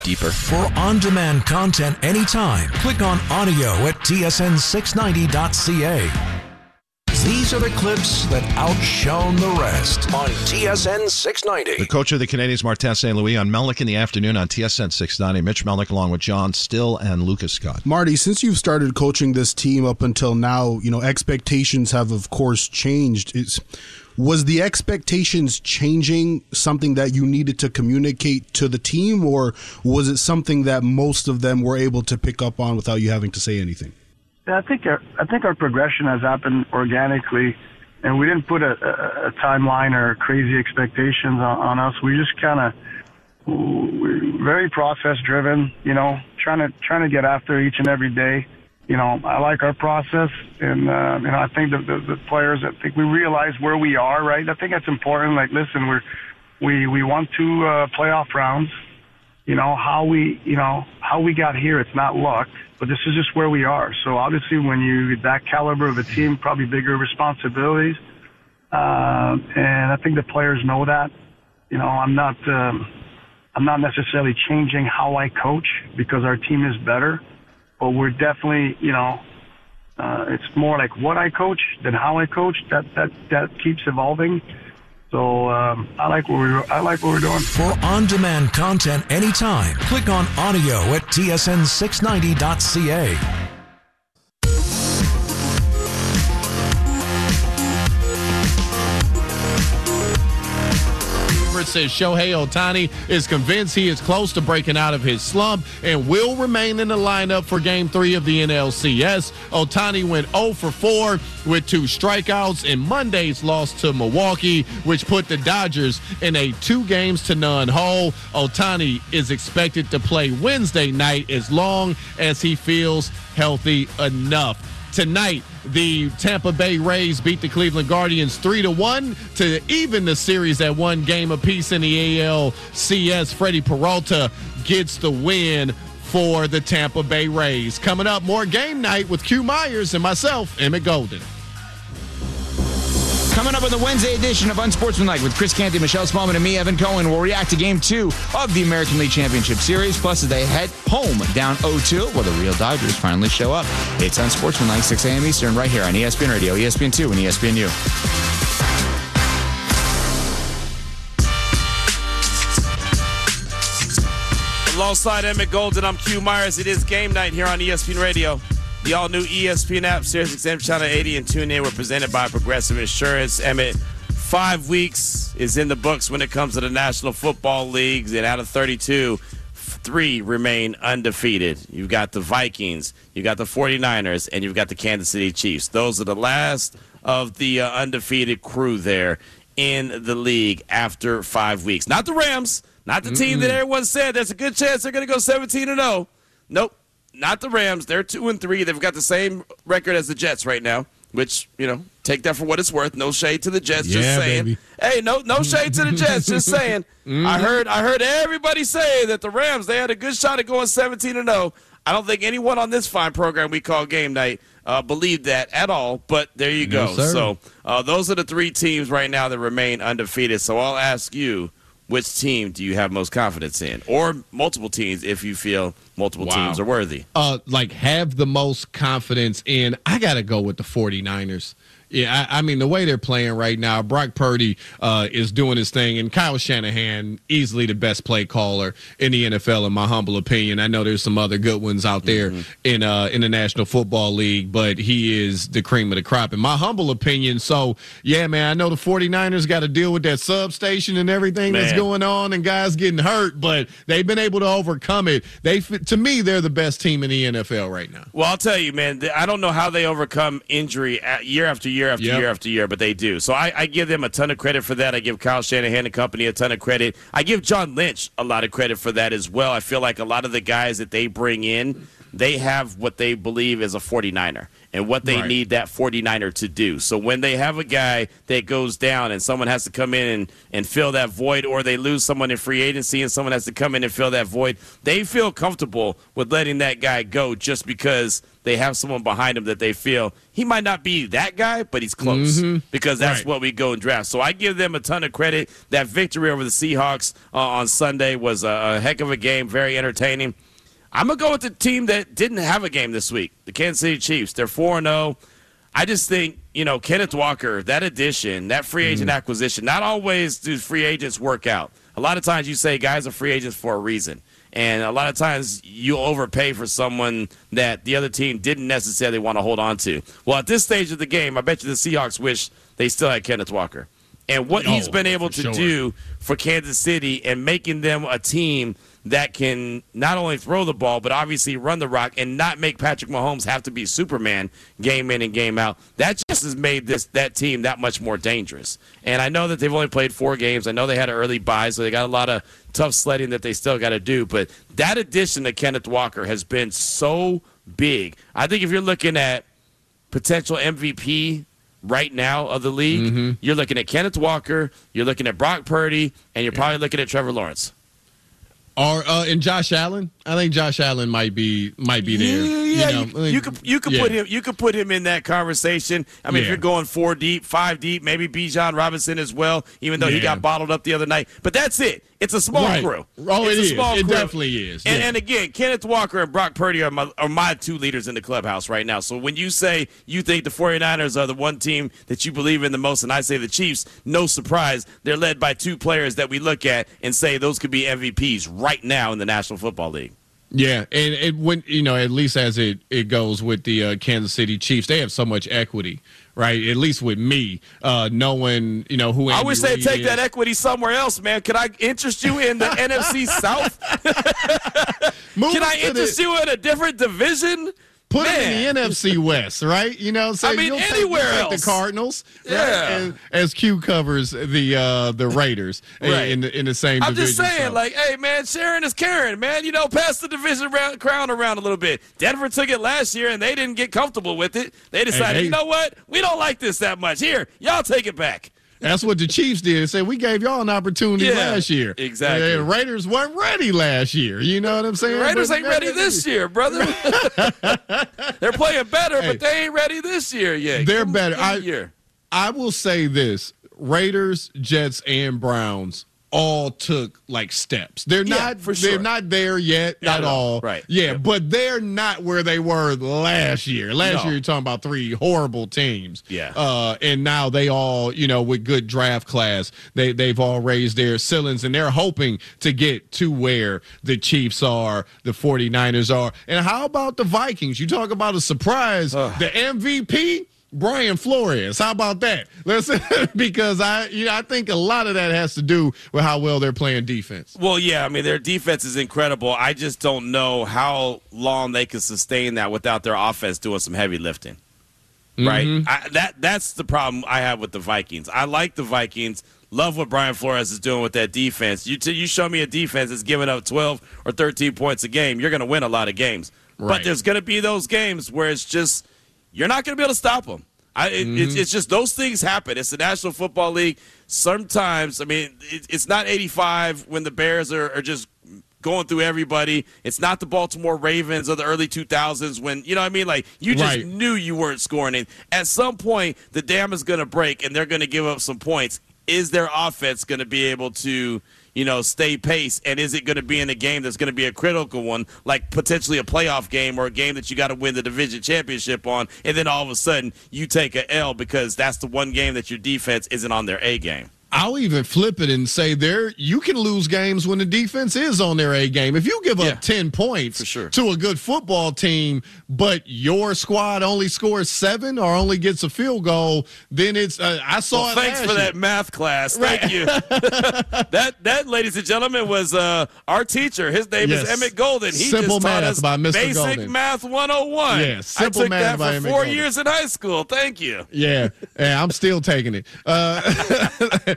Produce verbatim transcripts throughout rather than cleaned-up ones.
deeper. For on-demand content anytime, click on audio at T S N six ninety dot C A. These are the clips that outshone the rest on T S N six ninety. The coach of the Canadiens, Martin Saint Louis, on Melnick in the afternoon on T S N six ninety. Mitch Melnick along with John Still and Lucas Scott. Marty, since you've started coaching this team up until now, you know, expectations have, of course, changed. It's, was the expectations changing something that you needed to communicate to the team, or was it something that most of them were able to pick up on without you having to say anything? Yeah, I think our, I think our progression has happened organically, and we didn't put a, a, a timeline or crazy expectations on, on us. We just kind of we're very process driven, you know, trying to trying to get after each and every day. You know, I like our process, and uh, you know, I think the, the the players. I think we realize where we are, right? I think that's important. Like, listen, we're we we won two uh, playoff rounds. You know how we you know how we got here. It's not luck, but this is just where we are. So obviously, when you that caliber of a team, probably bigger responsibilities, uh, and I think the players know that. You know, I'm not um, I'm not necessarily changing how I coach because our team is better. But we're definitely, you know, uh, it's more like what I coach than how I coach. That that that keeps evolving. So um, I like what we I like what we're doing. For on-demand content anytime, click on audio at T S N six ninety dot C A. Says Shohei Ohtani is convinced he is close to breaking out of his slump and will remain in the lineup for Game three of the N L C S. Ohtani went oh for four with two strikeouts in Monday's loss to Milwaukee, which put the Dodgers in a two games to none hole. Ohtani is expected to play Wednesday night as long as he feels healthy enough. Tonight, the Tampa Bay Rays beat the Cleveland Guardians three to one to even the series at one game apiece in the A L C S. Freddie Peralta gets the win for the Tampa Bay Rays. Coming up, more game night with Q Myers and myself, Emmett Golden. Coming up on the Wednesday edition of Unsportsmanlike with Chris Canty, Michelle Smallman, and me, Evan Cohen, we'll react to Game two of the American League Championship Series. Plus, as they head home down oh two, well, the real Dodgers finally show up. It's Unsportsmanlike, six a.m. Eastern, right here on E S P N Radio, E S P N two, and E S P N U. Alongside Emmett Golden, I'm Q Myers. It is game night here on E S P N Radio. The all-new E S P N app, SiriusXM Channel eighty, and tune in. We're presented by Progressive Insurance. Emmett, five weeks is in the books when it comes to the National Football League, and out of thirty-two, three remain undefeated. You've got the Vikings, you've got the forty-niners, and you've got the Kansas City Chiefs. Those are the last of the uh, undefeated crew there in the league after five weeks. Not the Rams, not the Mm-mm. team that everyone said there's a good chance they're going to go seventeen and oh. Nope. Not the Rams. They're two and three. They've got the same record as the Jets right now, which, you know, take that for what it's worth. No shade to the Jets. Yeah, just saying. Baby. Hey, no, no shade to the Jets. Just saying. Mm-hmm. I heard, I heard everybody say that the Rams, they had a good shot at going seventeen and oh. I don't think anyone on this fine program we call Game Night uh, believed that at all. But there you go. Yes, so uh, those are the three teams right now that remain undefeated. So I'll ask you, which team do you have most confidence in? Or multiple teams if you feel multiple wow. teams are worthy. Uh, like, have the most confidence in, I got to go with the forty-niners. Yeah, I, I mean, the way they're playing right now, Brock Purdy uh, is doing his thing, and Kyle Shanahan, easily the best play caller in the N F L, in my humble opinion. I know there's some other good ones out there mm-hmm. in uh, in the National Football League, but he is the cream of the crop, in my humble opinion. So, yeah, man, I know the forty-niners got to deal with that substation and everything man. that's going on and guys getting hurt, but they've been able to overcome it. They, to me, they're the best team in the N F L right now. Well, I'll tell you, man, I don't know how they overcome injury year after year after yep. year after year, but they do. So I, I give them a ton of credit for that. I give Kyle Shanahan and company a ton of credit. I give John Lynch a lot of credit for that as well. I feel like a lot of the guys that they bring in, they have what they believe is a forty-niner and what they Right. need that forty-niner to do. So when they have a guy that goes down and someone has to come in and, and fill that void, or they lose someone in free agency and someone has to come in and fill that void, they feel comfortable with letting that guy go just because they have someone behind him that they feel he might not be that guy, but he's close Mm-hmm. because that's Right. what we go and draft. So I give them a ton of credit. That victory over the Seahawks uh, on Sunday was a, a heck of a game, very entertaining. I'm going to go with the team that didn't have a game this week, the Kansas City Chiefs. They're four and oh. I just think, you know, Kenneth Walker, that addition, that free agent Mm-hmm. acquisition, not always do free agents work out. A lot of times you say guys are free agents for a reason. And a lot of times you overpay for someone that the other team didn't necessarily want to hold on to. Well, at this stage of the game, I bet you the Seahawks wish they still had Kenneth Walker. And what he's Oh, been able for to sure. do for Kansas City and making them a team that can not only throw the ball, but obviously run the rock and not make Patrick Mahomes have to be Superman game in and game out. That just has made this that team that much more dangerous. And I know that they've only played four games. I know they had an early bye, so they got a lot of tough sledding that they still got to do. But that addition to Kenneth Walker has been so big. I think if you're looking at potential M V P right now of the league, Mm-hmm. you're looking at Kenneth Walker, you're looking at Brock Purdy, and you're probably looking at Trevor Lawrence. Or uh, and Josh Allen, I think Josh Allen might be might be there. Yeah, you, know? you, I think- you could you could yeah. put him you could put him in that conversation. I mean, if Yeah. you're going four deep, five deep, maybe Bijan Robinson as well, even though he Yeah. got bottled up the other night. But that's it. It's a small Right. crew. Oh, it's it a is. small It crew. definitely is. And, Yeah. and again, Kenneth Walker and Brock Purdy are my, are my two leaders in the clubhouse right now. So when you say you think the 49ers are the one team that you believe in the most, and I say the Chiefs, no surprise, they're led by two players that we look at and say those could be M V Ps right now in the National Football League. Yeah, and it when you know, at least as it, it goes with the uh, Kansas City Chiefs, they have so much equity, right? At least with me, uh, knowing you know who. I Andy wish they'd Reid take is. that equity somewhere else, man. Could I interest you in the N F C South? Move Can I to the- interest you in a different division? Put Man. it in the N F C West, right? You know, so I mean, you'll take, anywhere you'll take else. the Cardinals, right? Yeah. as, as Q covers the uh, the Raiders Right. in the in the same. I'm division, just saying, so. like, hey, man, Sharon is Karen, man. You know, pass the division round, crown around a little bit. Denver took it last year, and they didn't get comfortable with it. They decided, they- you know what? We don't like this that much. Here, y'all take it back. That's what the Chiefs did. Said we gave y'all an opportunity Yeah, last year. exactly. And the Raiders weren't ready last year. You know what I'm saying? Raiders But- ain't ready this year, brother. They're playing better, Hey. but they ain't ready this year yet. They're Give 'em- better. give 'em a I- year. I will say this: Raiders, Jets, and Browns all took like steps. They're Yeah, not for they're sure. not there yet Not at at all. all. Right. Yeah, Yep. but they're not where they were last year. Last No. year you're talking about three horrible teams. Yeah. Uh and now they all, you know, with good draft class, they they've all raised their ceilings and they're hoping to get to where the Chiefs are, the 49ers are. And how about the Vikings? You talk about a surprise, the M V P Brian Flores. How about that? Listen, because I, you know, I think a lot of that has to do with how well they're playing defense. Well, yeah, I mean, their defense is incredible. I just don't know how long they can sustain that without their offense doing some heavy lifting. Right? Mm-hmm. I, that That's the problem I have with the Vikings. I like the Vikings. Love what Brian Flores is doing with that defense. You t- you show me a defense that's giving up twelve or thirteen points a game, you're going to win a lot of games. But Right. there's going to be those games where it's just you're not going to be able to stop them. I, it, Mm-hmm. it's, it's just those things happen. It's the National Football League. Sometimes, I mean, it, it's not eighty-five when the Bears are, are just going through everybody. It's not the Baltimore Ravens of the early two thousands when, you know what I mean? Like, you just Right. knew you weren't scoring it. At some point, the dam is going to break and they're going to give up some points. Is their offense going to be able to, you know, stay pace? And is it going to be in a game that's going to be a critical one, like potentially a playoff game or a game that you got to win the division championship on, and then all of a sudden you take a L because that's the one game that your defense isn't on their A game? I'll even flip it and say there you can lose games when the defense is on their A game. If you give Yeah. up ten points For sure. to a good football team, but your squad only scores seven or only gets a field goal, then it's uh, I saw Well, it thanks last for year. that math class. Thank you. that, that, ladies and gentlemen, was uh, our teacher. His name Yes. is Emmett Golden. He Simple just taught math us by Mister basic Golden. math one oh one. Yeah, simple I took math that by for Emmett four Golden. years in high school. Thank you. Yeah, yeah, I'm still taking it. Uh,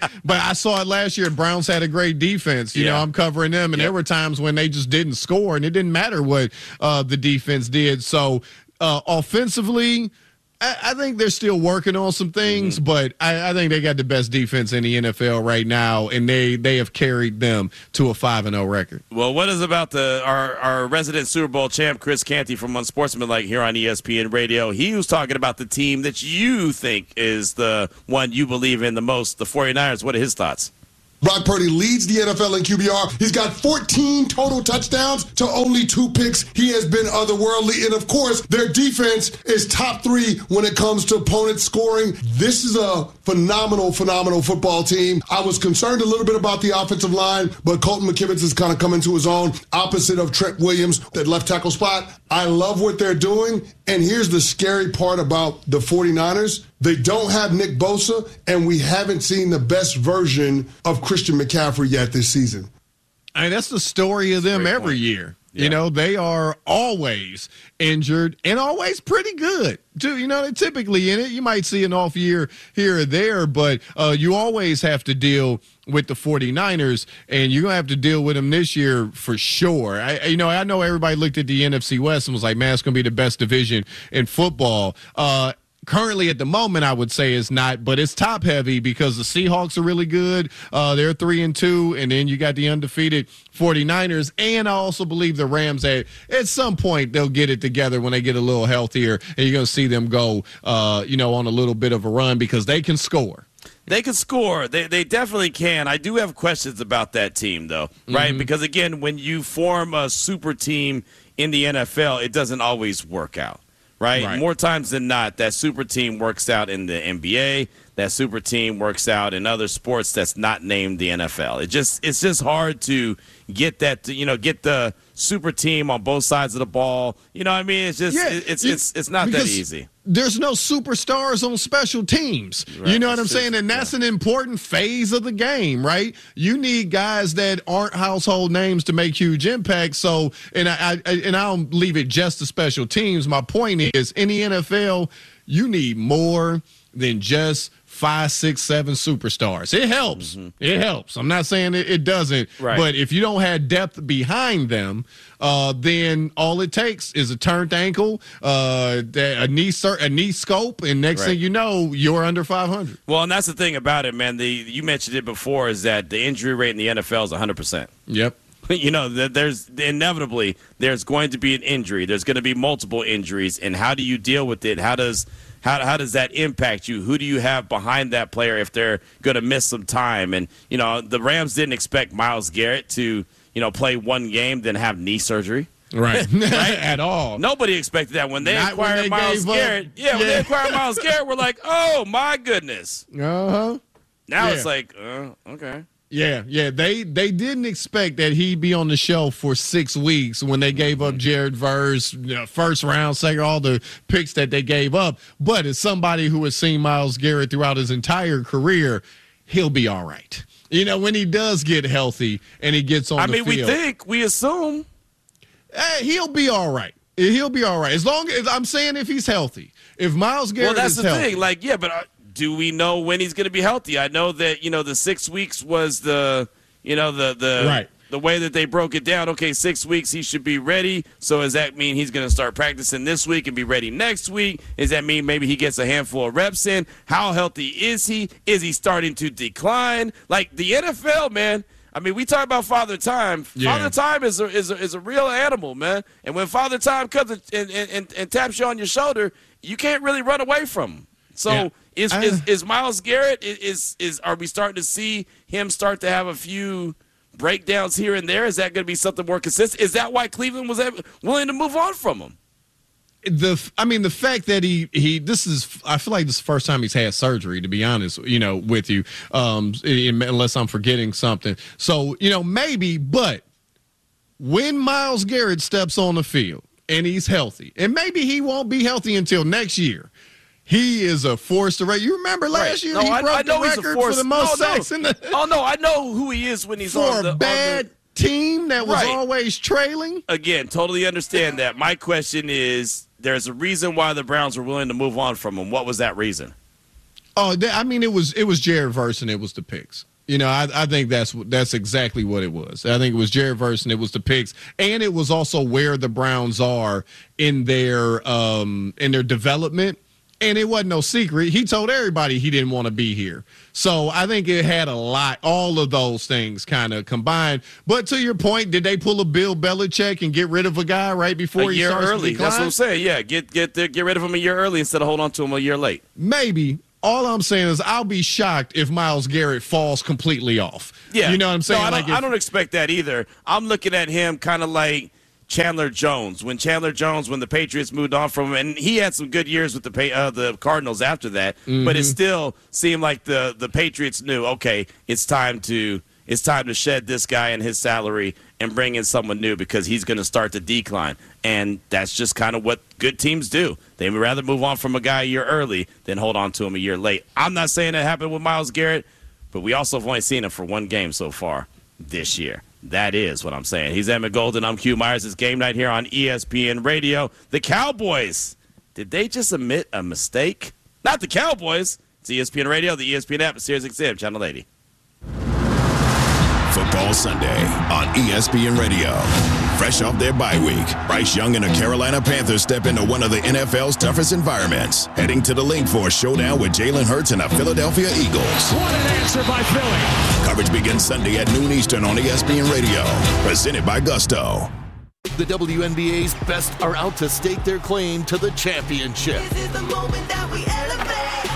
but I saw it last year. Browns had a great defense. You Yeah. know, I'm covering them, and Yep. there were times when they just didn't score, and it didn't matter what uh, the defense did. So uh, offensively, I, I think they're still working on some things, Mm-hmm. but I, I think they got the best defense in the N F L right now, and they, they have carried them to a five and oh record. Well, what is about the our, our resident Super Bowl champ, Chris Canty from Unsportsmanlike here on E S P N Radio? He was talking about the team that you think is the one you believe in the most, the 49ers. What are his thoughts? Brock Purdy leads the N F L in Q B R. He's got fourteen total touchdowns to only two picks. He has been otherworldly. And, of course, their defense is top three when it comes to opponent scoring. This is a phenomenal, phenomenal football team. I was concerned a little bit about the offensive line, but Colton McKivitz has kind of come into his own, opposite of Trent Williams, that left tackle spot. I love what they're doing. And here's the scary part about the 49ers. They don't have Nick Bosa, and we haven't seen the best version of Christian McCaffrey yet this season. I mean, that's the story of them Great every point. year. Yeah. You know, they are always injured and always pretty good, too. You know, they're typically in it. You might see an off year here or there, but uh, you always have to deal with the 49ers, and you're going to have to deal with them this year for sure. I, you know, I know everybody looked at the N F C West and was like, man, it's going to be the best division in football. Uh Currently, at the moment, I would say it's not, but it's top heavy because the Seahawks are really good. Uh, they're three and two, and then you got the undefeated 49ers. And I also believe the Rams at at some point they'll get it together when they get a little healthier, and you're going to see them go, uh, you know, on a little bit of a run because they can score. They can score. They they definitely can. I do have questions about that team, though, right? Mm-hmm. Because, again, when you form a super team in the N F L, it doesn't always work out. Right? Right. More times than not, that super team works out in the N B A. That super team works out in other sports that's not named the N F L. It just it's just hard to get that, you know, get the super team on both sides of the ball. You know what I mean? It's just Yeah, it's you- it's it's not that because easy. There's no superstars on special teams. Right, You know what I'm that's true. saying? And that's an important phase of the game, right? You need guys that aren't household names to make huge impacts. So, and I, I and I don't leave it just to special teams. My point is, in the N F L, you need more than just five, six, seven superstars. It helps. Mm-hmm. It helps. I'm not saying it, it doesn't. Right. But if you don't have depth behind them, uh, then all it takes is a turned ankle, uh, a knee cir- a knee scope, and next Right. thing you know, you're under five hundred. Well, and that's the thing about it, man. The you mentioned it before is that the injury rate in the N F L is one hundred percent. Yep. You know, that there's inevitably there's going to be an injury. There's going to be multiple injuries, and how do you deal with it? How does how how does that impact you? Who do you have behind that player if they're going to miss some time? And you know, the Rams didn't expect Myles Garrett to you know play one game then have knee surgery. Right. right. At all. Nobody expected that when they Not when acquired they Myles gave up. Garrett. Yeah, when Yeah. they acquired Myles Garrett, we're like, oh my goodness. Uh huh. Now Yeah. it's like, uh, okay. Yeah, yeah. They they didn't expect that he'd be on the shelf for six weeks when they gave up Jared Verse, you know, first round, second, all the picks that they gave up. But as somebody who has seen Myles Garrett throughout his entire career, he'll be all right. You know, when he does get healthy and he gets on I the mean, field. we think, we assume. Hey, he'll be all right. He'll be all right. As long as I'm saying if he's healthy. If Myles Garrett Well, that's is the healthy. thing. Like, yeah, but uh, do we know when he's going to be healthy? I know that, you know, the six weeks was the, you know, the the Right. the way that they broke it down. Okay, six weeks he should be ready. So does that mean he's going to start practicing this week and be ready next week? Does that mean maybe he gets a handful of reps in? How healthy is he? Is he starting to decline? Like the N F L, man. I mean, we talk about Father Time. Yeah. Father Time is a, is a, is a real animal, man. And when Father Time comes and, and, and, and taps you on your shoulder, you can't really run away from him. So Yeah. is, I- is is Myles Garrett, is, is is are we starting to see him start to have a few breakdowns here and there? Is that going to be something more consistent? Is that why Cleveland was able, willing to move on from him? the I mean the fact that he he this is I feel like this is the first time he's had surgery, to be honest, you know, with you, um unless I'm forgetting something. So, you know, maybe, but when Myles Garrett steps on the field and he's healthy, and maybe he won't be healthy until next year, he is a force to rate. You remember last Right. year No, he I- broke I know the he's a record force- for the most no, no. sacks in the Oh no, I know who he is when he's for on the a on bad the, team that was Right. always trailing. Again, totally understand that. My question is, there's a reason why the Browns were willing to move on from him. What was that reason? Oh, I mean, it was it was Jared Verse and it was the picks. You know, I, I think that's that's exactly what it was. I think it was Jared Verse and it was the picks, and it was also where the Browns are in their um, in their development. And it wasn't no secret. He told everybody he didn't want to be here. So I think it had a lot, all of those things kind of combined. But to your point, did they pull a Bill Belichick and get rid of a guy right before a he year starts early? to decline? That's what I'm saying. Yeah, get get get rid of him a year early instead of hold on to him a year late. Maybe. All I'm saying is I'll be shocked if Myles Garrett falls completely off. Yeah. You know what I'm saying? No, I, don't, like if, I don't expect that either. I'm looking at him kind of like Chandler Jones. When Chandler Jones, when the Patriots moved on from him, and he had some good years with the uh, the Cardinals after that, mm-hmm. but it still seemed like the, the Patriots knew, okay, it's time to it's time to shed this guy and his salary and bring in someone new because he's going to start to decline. And that's just kind of what good teams do. They would rather move on from a guy a year early than hold on to him a year late. I'm not saying that happened with Myles Garrett, but we also have only seen him for one game so far this year. That is what I'm saying. He's Emmett Golden. I'm Q Myers. It's game night here on E S P N Radio. The Cowboys, did they just admit a mistake? Not the Cowboys. It's E S P N Radio, the E S P N app, Sirius X M, Channel eighty. Football Sunday on E S P N Radio. Fresh off their bye week, Bryce Young and the Carolina Panthers step into one of the N F L's toughest environments, heading to the link for a showdown with Jalen Hurts and the Philadelphia Eagles. What an answer by Philly. Coverage begins Sunday at noon Eastern on E S P N Radio, presented by Gusto. The W N B A's best are out to stake their claim to the championship. This is the moment that we elevate.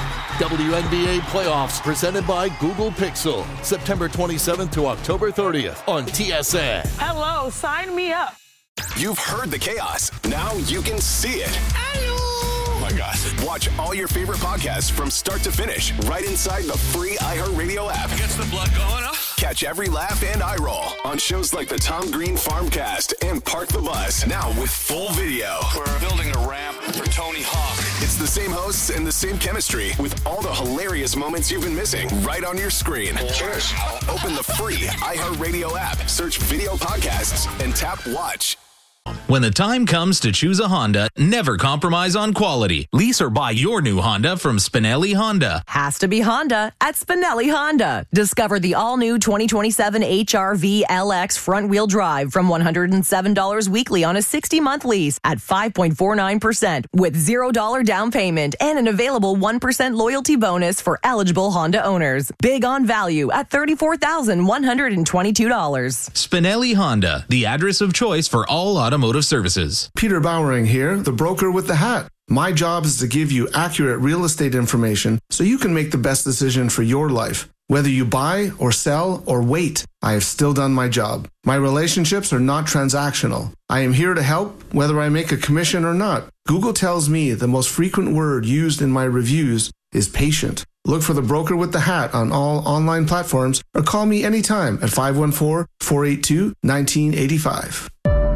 W N B A playoffs presented by Google Pixel, September twenty-seventh to October thirtieth on T S N. Hello, sign me up. You've heard the chaos. Now you can see it. Oh my God. Watch all your favorite podcasts from start to finish right inside the free iHeartRadio app. Gets the blood going up. Catch every laugh and eye roll on shows like the Tom Green Farmcast and Park the Bus. Now with full video. We're building a ramp for Tony Hawk. It's the same hosts and the same chemistry with all the hilarious moments you've been missing right on your screen. Cheers. Open the free iHeartRadio app, search video podcasts, and tap watch. When the time comes to choose a Honda, never compromise on quality. Lease or buy your new Honda from Spinelli Honda. Has to be Honda at Spinelli Honda. Discover the all-new twenty twenty-seven H R V L X front-wheel drive from one hundred seven dollars weekly on a sixty-month lease at five point four nine percent with zero dollars down payment and an available one percent loyalty bonus for eligible Honda owners. Big on value at thirty-four thousand one hundred twenty-two dollars. Spinelli Honda, the address of choice for all automotive services. Peter Bowering here, the broker with the hat. My job is to give you accurate real estate information so you can make the best decision for your life. Whether you buy or sell or wait, I have still done my job. My relationships are not transactional. I am here to help whether I make a commission or not. Google tells me the most frequent word used in my reviews is patient. Look for the broker with the hat on all online platforms or call me anytime at five one four, four eight two, one nine eight five.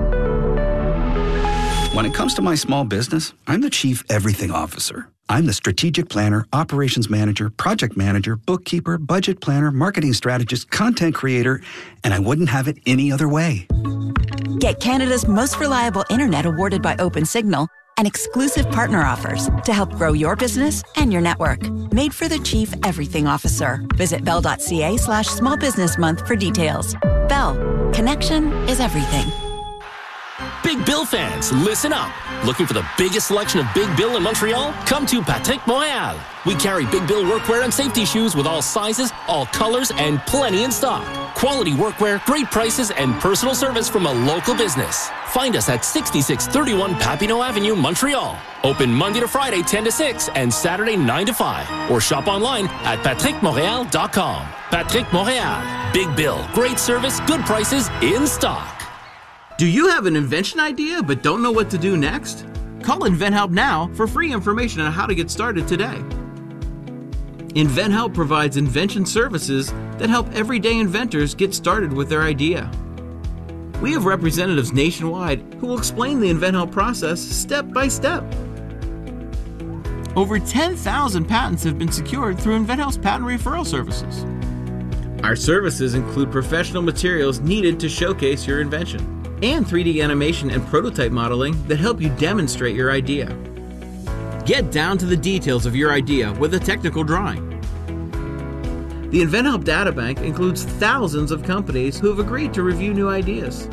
When it comes to my small business, I'm the Chief Everything Officer. I'm the strategic planner, operations manager, project manager, bookkeeper, budget planner, marketing strategist, content creator, and I wouldn't have it any other way. Get Canada's most reliable internet awarded by OpenSignal and exclusive partner offers to help grow your business and your network. Made for the Chief Everything Officer. Visit bell.ca slash small business month for details. Bell. Connection is everything. Big Bill fans, listen up. Looking for the biggest selection of Big Bill in Montreal? Come to Patrick Montréal. We carry Big Bill workwear and safety shoes with all sizes, all colors, and plenty in stock. Quality workwear, great prices, and personal service from a local business. Find us at sixty-six thirty-one Papineau Avenue, Montreal. Open Monday to Friday, ten to six, and Saturday, nine to five. Or shop online at patrick montreal dot com. Patrick Montréal. Big Bill. Great service, good prices, in stock. Do you have an invention idea but don't know what to do next? Call InventHelp now for free information on how to get started today. InventHelp provides invention services that help everyday inventors get started with their idea. We have representatives nationwide who will explain the InventHelp process step by step. Over ten thousand patents have been secured through InventHelp's patent referral services. Our services include professional materials needed to showcase your invention, and three D animation and prototype modeling that help you demonstrate your idea. Get down to the details of your idea with a technical drawing. The InventHelp Databank includes thousands of companies who have agreed to review new ideas.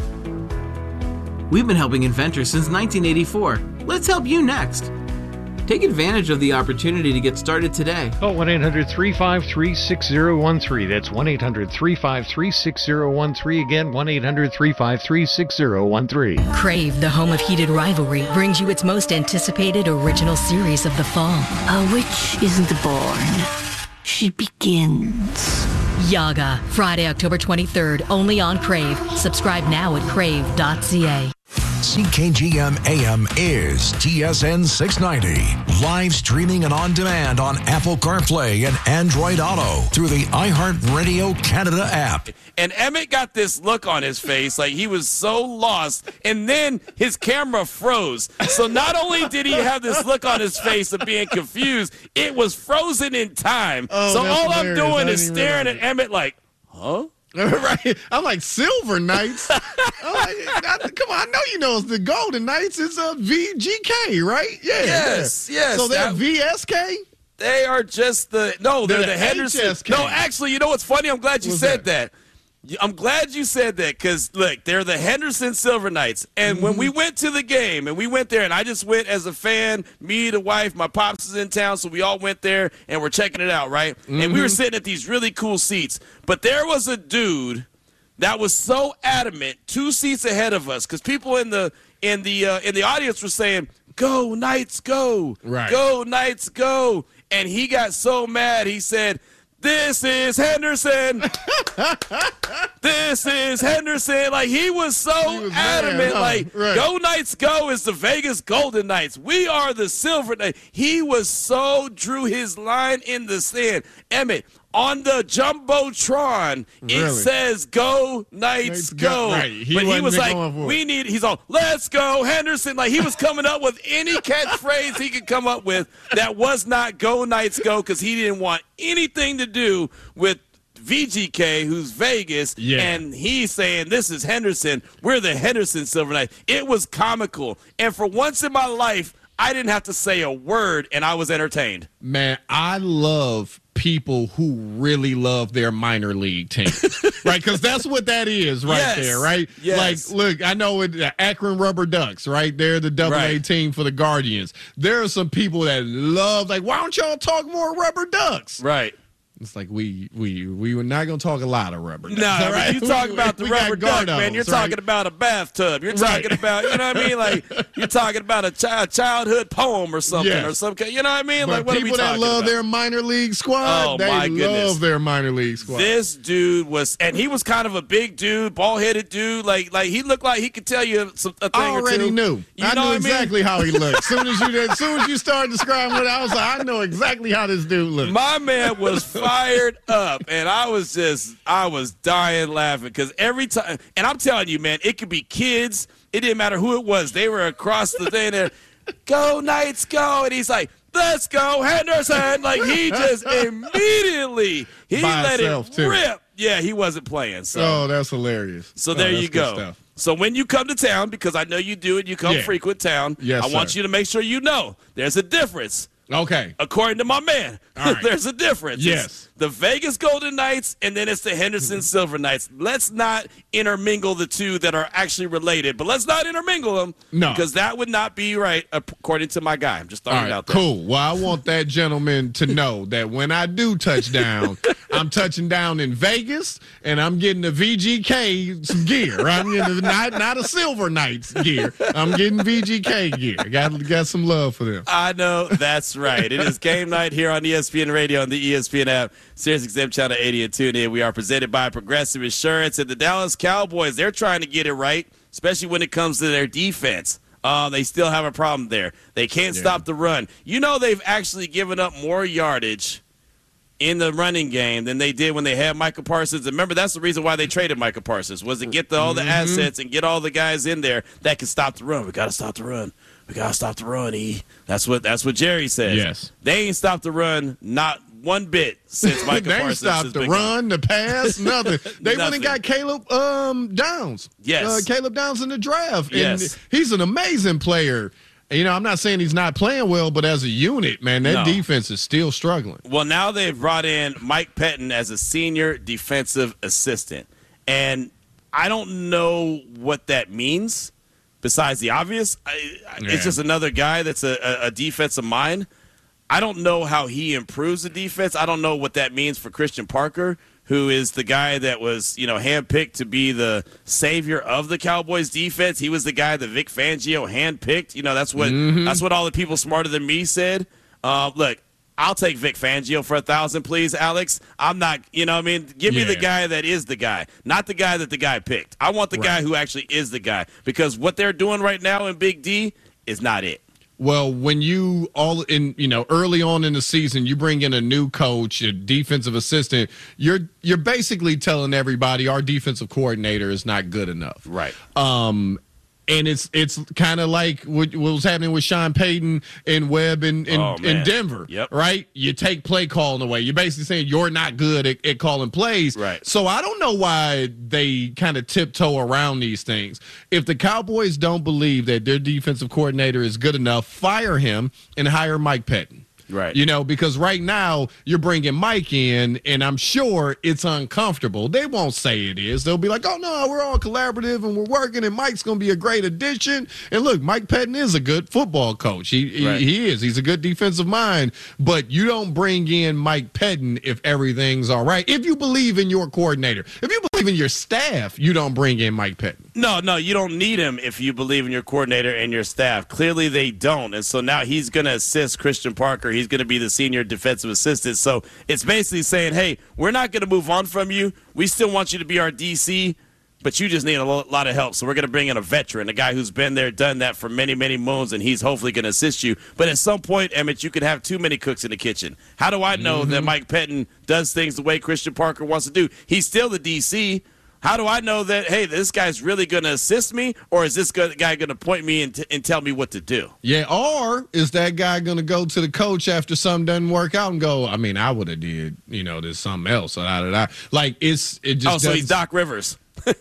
We've been helping inventors since nineteen eighty-four. Let's help you next. Take advantage of the opportunity to get started today. Call one eight hundred three five three six zero one three. That's one eight hundred three five three six zero one three. Again, one eight hundred three five three six zero one three. Crave, the home of heated rivalry, brings you its most anticipated original series of the fall. A witch isn't born. She begins. Yaga, Friday, October twenty-third, only on Crave. Subscribe now at crave dot c a. C K G M A M is T S N six ninety. Live streaming and on demand on Apple CarPlay and Android Auto through the iHeartRadio Canada app. And Emmett got this look on his face like he was so lost, and then his camera froze. So not only did he have this look on his face of being confused, it was frozen in time. Oh, so that's all I'm hilarious. doing I is didn't staring realize at Emmett like, huh? Right, I'm like Silver Knights. I'm like, I, come on, I know you know it's the Golden Knights. It's a V G K, right? Yeah. Yes, yeah. yes. So they're that- V S K. They are just the no. They're, They're the the Henderson. H S K. No, actually, you know what's funny? I'm glad you What's said that. I'm glad you said that because look, they're the Henderson Silver Knights. And mm-hmm. when we went to the game, and we went there, and I just went as a fan. Me, the wife, my pops is in town, so we all went there and we're checking it out, right? Mm-hmm. And we were sitting at these really cool seats. But there was a dude that was so adamant, two seats ahead of us, because people in the in the uh, in the audience were saying, "Go Knights, go! Right. Go Knights, go!" And he got so mad, he said, "This is Henderson. This is Henderson." Like, he was so He was adamant. mad, huh? Like, Right. Go Knights, go is the Vegas Golden Knights. We are the Silver Knights. He was so drew his line in the sand. Emmett, on the Jumbotron, it Really? says "Go Knights, Knights go." go. Right. He But he wasn't was like, going for it. "We need." He's all, "Let's go, Henderson." Like, he was coming up with any catchphrase he could come up with that was not "Go Knights, go," because he didn't want anything to do with V G K, who's Vegas, Yeah. and he's saying, "This is Henderson. We're the Henderson Silver Knights." It was comical, and for once in my life, I didn't have to say a word, and I was entertained. Man, I love people who really love their minor league team, right? Because that's what that is right Yes. there, right? Yes. Like, look, I know it, the Akron Rubber Ducks, right? They're the double A Right. team for the Guardians. There are some people that love, like, why don't y'all talk more Rubber Ducks? Right. It's like we we we were not gonna talk a lot of rubber ducks. No, all right? you talk We- about the we got rubber duck, Gardos, man. You're right? talking about a bathtub. You're Right. talking about, you know what I mean? Like, you're talking about a chi- childhood poem or something Yes. or some kind. You know what I mean? But Like, what are we people that talking love about? their minor league squad, Oh, they my goodness. love their minor league squad. This dude was, and he was kind of a big dude, bald-headed dude. Like, like he looked like he could tell you some, a thing I already or two. knew. You I know knew what exactly I mean? how he looked. Soon as you as soon as you started describing what I was like, I know exactly how this dude looked. My man was fired up, and I was just, I was dying laughing because every time, and I'm telling you, man, it could be kids. It didn't matter who it was. They were across the thing there. Go Knights, go! And he's like, "Let's go, Henderson!" Like, he just immediately he By let himself, it too. rip. Yeah, he wasn't playing. So, Oh, that's hilarious. so Oh, there that's you good go. stuff. So when you come to town, because I know you do it, you come Yeah. frequent town. Yes, I want sir. you to make sure you know there's a difference. Okay. According to my man, All right. there's a difference. Yes. It's the Vegas Golden Knights, and then it's the Henderson Silver Knights. Let's not intermingle the two that are actually related, but let's not intermingle them. No. Because that would not be right, according to my guy. I'm just throwing All it right, out there. cool. Well, I want that gentleman to know that when I do touch down, I'm touching down in Vegas, and I'm getting the V G K some gear. I'm getting the, not not a Silver Knights gear. I'm getting V G K gear. Got got some love for them. I know that's right. It is game night here on E S P N Radio and the E S P N app, Sirius X M Channel eighty and tune in. We are presented by Progressive Insurance, and the Dallas Cowboys, they're trying to get it right, especially when it comes to their defense. Uh, they still have a problem there. They can't Yeah. stop the run. You know, they've actually given up more yardage in the running game than they did when they had Micah Parsons. And remember, that's the reason why they traded Micah Parsons, was to get the, all the Mm-hmm. assets and get all the guys in there that can stop the run. We got to stop the run. We got to stop the run, E. That's what that's what Jerry says. Yes. They ain't stopped the run not one bit since Micah they ain't Parsons stopped has the been run, the pass, nothing. They went and Nothing. got Caleb um, Downs. Yes. Uh, Caleb Downs in the draft. Yes. And he's an amazing player. You know, I'm not saying he's not playing well, but as a unit, man, that No. defense is still struggling. Well, now they've brought in Mike Pettin as a senior defensive assistant. And I don't know what that means besides the obvious. I, Yeah. It's just another guy that's a, a, a defensive mind. I don't know how he improves the defense. I don't know what that means for Christian Parker, who is the guy that was, you know, handpicked to be the savior of the Cowboys defense. He was the guy that Vic Fangio handpicked. You know, that's what Mhm. that's what all the people smarter than me said. Uh, look, I'll take Vic Fangio for a thousand, please, Alex. I'm not, you know what I mean? Give me the Yeah. guy that is the guy, not the guy that the guy picked. I want the Right. guy who actually is the guy, because what they're doing right now in Big D is not it. Well, when you all in, you know, early on in the season, you bring in a new coach, a defensive assistant, you're you're basically telling everybody our defensive coordinator is not good enough. Right. Um, and it's it's kind of like what, what was happening with Sean Payton and Webb in in, Oh, in man. Denver. Yep. Right. You take play calling away. You're basically saying you're not good at, at calling plays. Right. So I don't know why they kind of tiptoe around these things. If the Cowboys don't believe that their defensive coordinator is good enough, fire him and hire Mike Pettin. Right. You know, because right now you're bringing Mike in, and I'm sure it's uncomfortable. They won't say it is. They'll be like, oh, no, we're all collaborative and we're working, and Mike's going to be a great addition. And look, Mike Pettin is a good football coach. He, Right. he, he is. He's a good defensive mind. But you don't bring in Mike Pettin if everything's all right. If you believe in your coordinator, if you believe in your staff, you don't bring in Mike Pettin. No, no, you don't need him if you believe in your coordinator and your staff. Clearly they don't. And so now he's going to assist Christian Parker. He's going to be the senior defensive assistant. So it's basically saying, hey, we're not going to move on from you. We still want you to be our D C, but you just need a lo- lot of help. So we're going to bring in a veteran, a guy who's been there, done that for many, many moons, and he's hopefully going to assist you. But at some point, Emmett, you could have too many cooks in the kitchen. How do I know Mm-hmm. that Mike Pettin does things the way Christian Parker wants to do? He's still the D C. How do I know that, hey, this guy's really going to assist me, or is this guy going to point me and, t- and tell me what to do? Yeah, or is that guy going to go to the coach after something doesn't work out and go, I mean, I would have did, you know, there's something else. So da, da, da. Like, it's, it just Oh, so doesn't- he's Doc Rivers.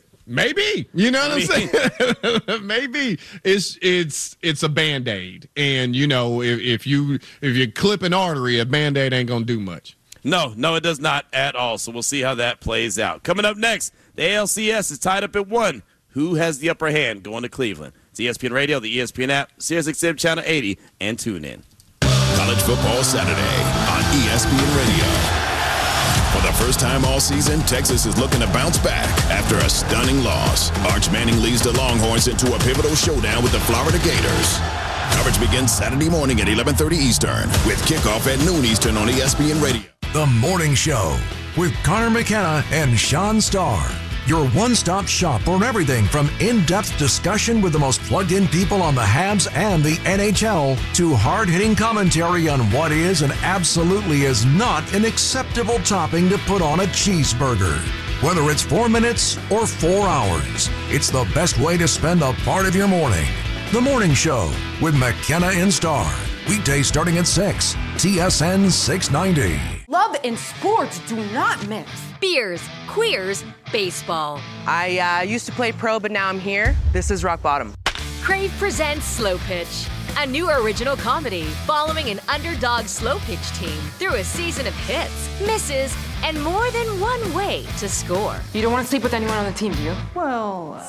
Maybe, you know what I I'm saying? Maybe it's it's it's a Band-Aid, and you know if, if you if you clip an artery, a Band-Aid ain't gonna do much. No, no, it does not at all. So we'll see how that plays out. Coming up next, the A L C S is tied up at one. Who has the upper hand going to Cleveland? It's E S P N Radio, the E S P N app, Sirius X M Channel eighty, and tune in. College Football Saturday on E S P N Radio. For the first time all season, Texas is looking to bounce back after a stunning loss. Arch Manning leads the Longhorns into a pivotal showdown with the Florida Gators. Coverage begins Saturday morning at eleven thirty Eastern with kickoff at noon Eastern on E S P N Radio. The Morning Show with Connor McKenna and Sean Starr. Your one-stop shop for everything from in-depth discussion with the most plugged-in people on the Habs and the N H L to hard-hitting commentary on what is and absolutely is not an acceptable topping to put on a cheeseburger. Whether it's four minutes or four hours, it's the best way to spend a part of your morning. The Morning Show with McKenna and Starr. Weekdays starting at six. T S N six ninety. Love and sports do not mix. Beers, queers, baseball. I uh, used to play pro, but now I'm here. This is rock bottom. Crave presents Slow Pitch, a new original comedy following an underdog slow pitch team through a season of hits, misses, and more than one way to score. You don't want to sleep with anyone on the team, do you? Well,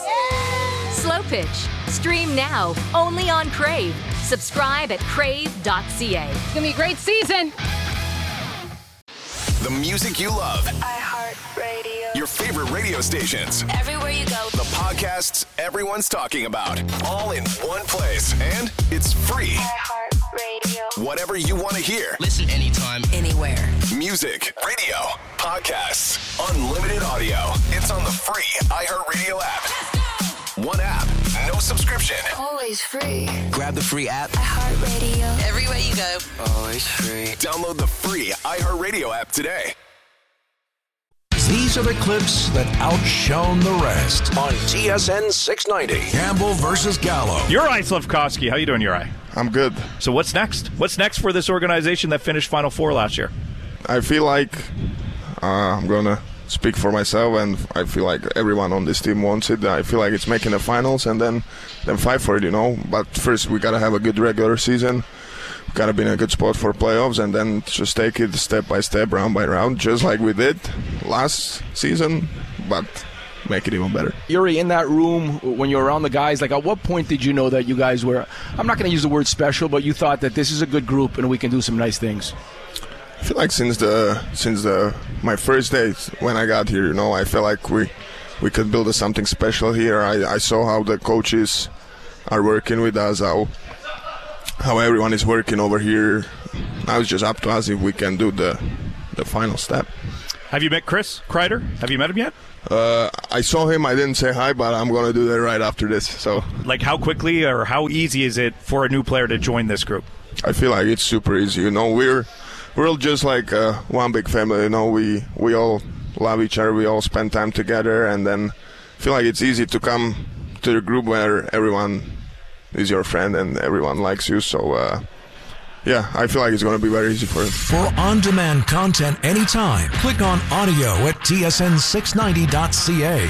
Slow Pitch. Stream now only on Crave. Subscribe at crave dot c a. it's gonna be a great season. The music you love. iHeartRadio. Your favorite radio stations. Everywhere you go. The podcasts everyone's talking about. All in one place. And it's free. iHeartRadio. Whatever you want to hear. Listen anytime, anywhere. Music, radio, podcasts, unlimited audio. It's on the free iHeartRadio app. One app, no subscription. Always free. Grab the free app. iHeartRadio. Everywhere you go. Always free. Download the free iHeartRadio app today. These are the clips that outshone the rest on T S N six ninety. Campbell versus Gallo. Uri Slavkovsky, how you doing, Uri? I'm good. So what's next? What's next for this organization that finished Final Four last year? I feel like uh, I'm going to speak for myself, and I feel like everyone on this team wants it. I feel like it's making the finals and then then fight for it, you know. But first we gotta have a good regular season. We gotta be in a good spot for playoffs, and then just take it step by step, round by round, just like we did last season, but make it even better. Yuri, in that room when you were around the guys, like at what point did you know that you guys were, I'm not going to use the word special, but you thought that this is a good group and we can do some nice things? I feel like since the since the my first day when I got here, you know, I feel like we we could build something special here. I, I saw how the coaches are working with us, how how everyone is working over here. Now it's just up to us if we can do the the final step. Have you met Chris Kreider? Have you met him yet? Uh, I saw him. I didn't say hi, but I'm going to do that right after this. So, like, how quickly or how easy is it for a new player to join this group? I feel like it's super easy. You know, we're we're all just like uh, one big family. You know, we we all love each other. We all spend time together, and then I feel like it's easy to come to the group where everyone is your friend and everyone likes you. So. Uh, Yeah, I feel like it's going to be very easy for him. For on-demand content anytime, click on audio at T S N six ninety dot C A.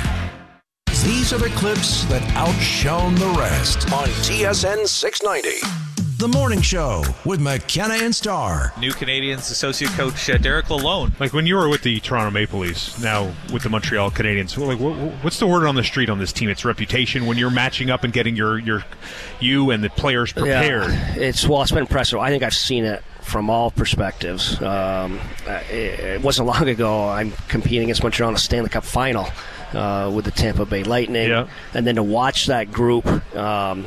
These are the clips that outshone the rest on T S N six ninety. The Morning Show with McKenna and Starr. New Canadiens associate coach uh, Derek Lalonde. Like when you were with the Toronto Maple Leafs, now with the Montreal Canadiens, like what, what's the word on the street on this team? It's reputation when you're matching up and getting your, your you and the players prepared. Yeah, it's well, it's been impressive. I think I've seen it from all perspectives. Um, it, it wasn't long ago I'm competing against Montreal in a Stanley Cup final uh, with the Tampa Bay Lightning, yeah. and then to watch that group um,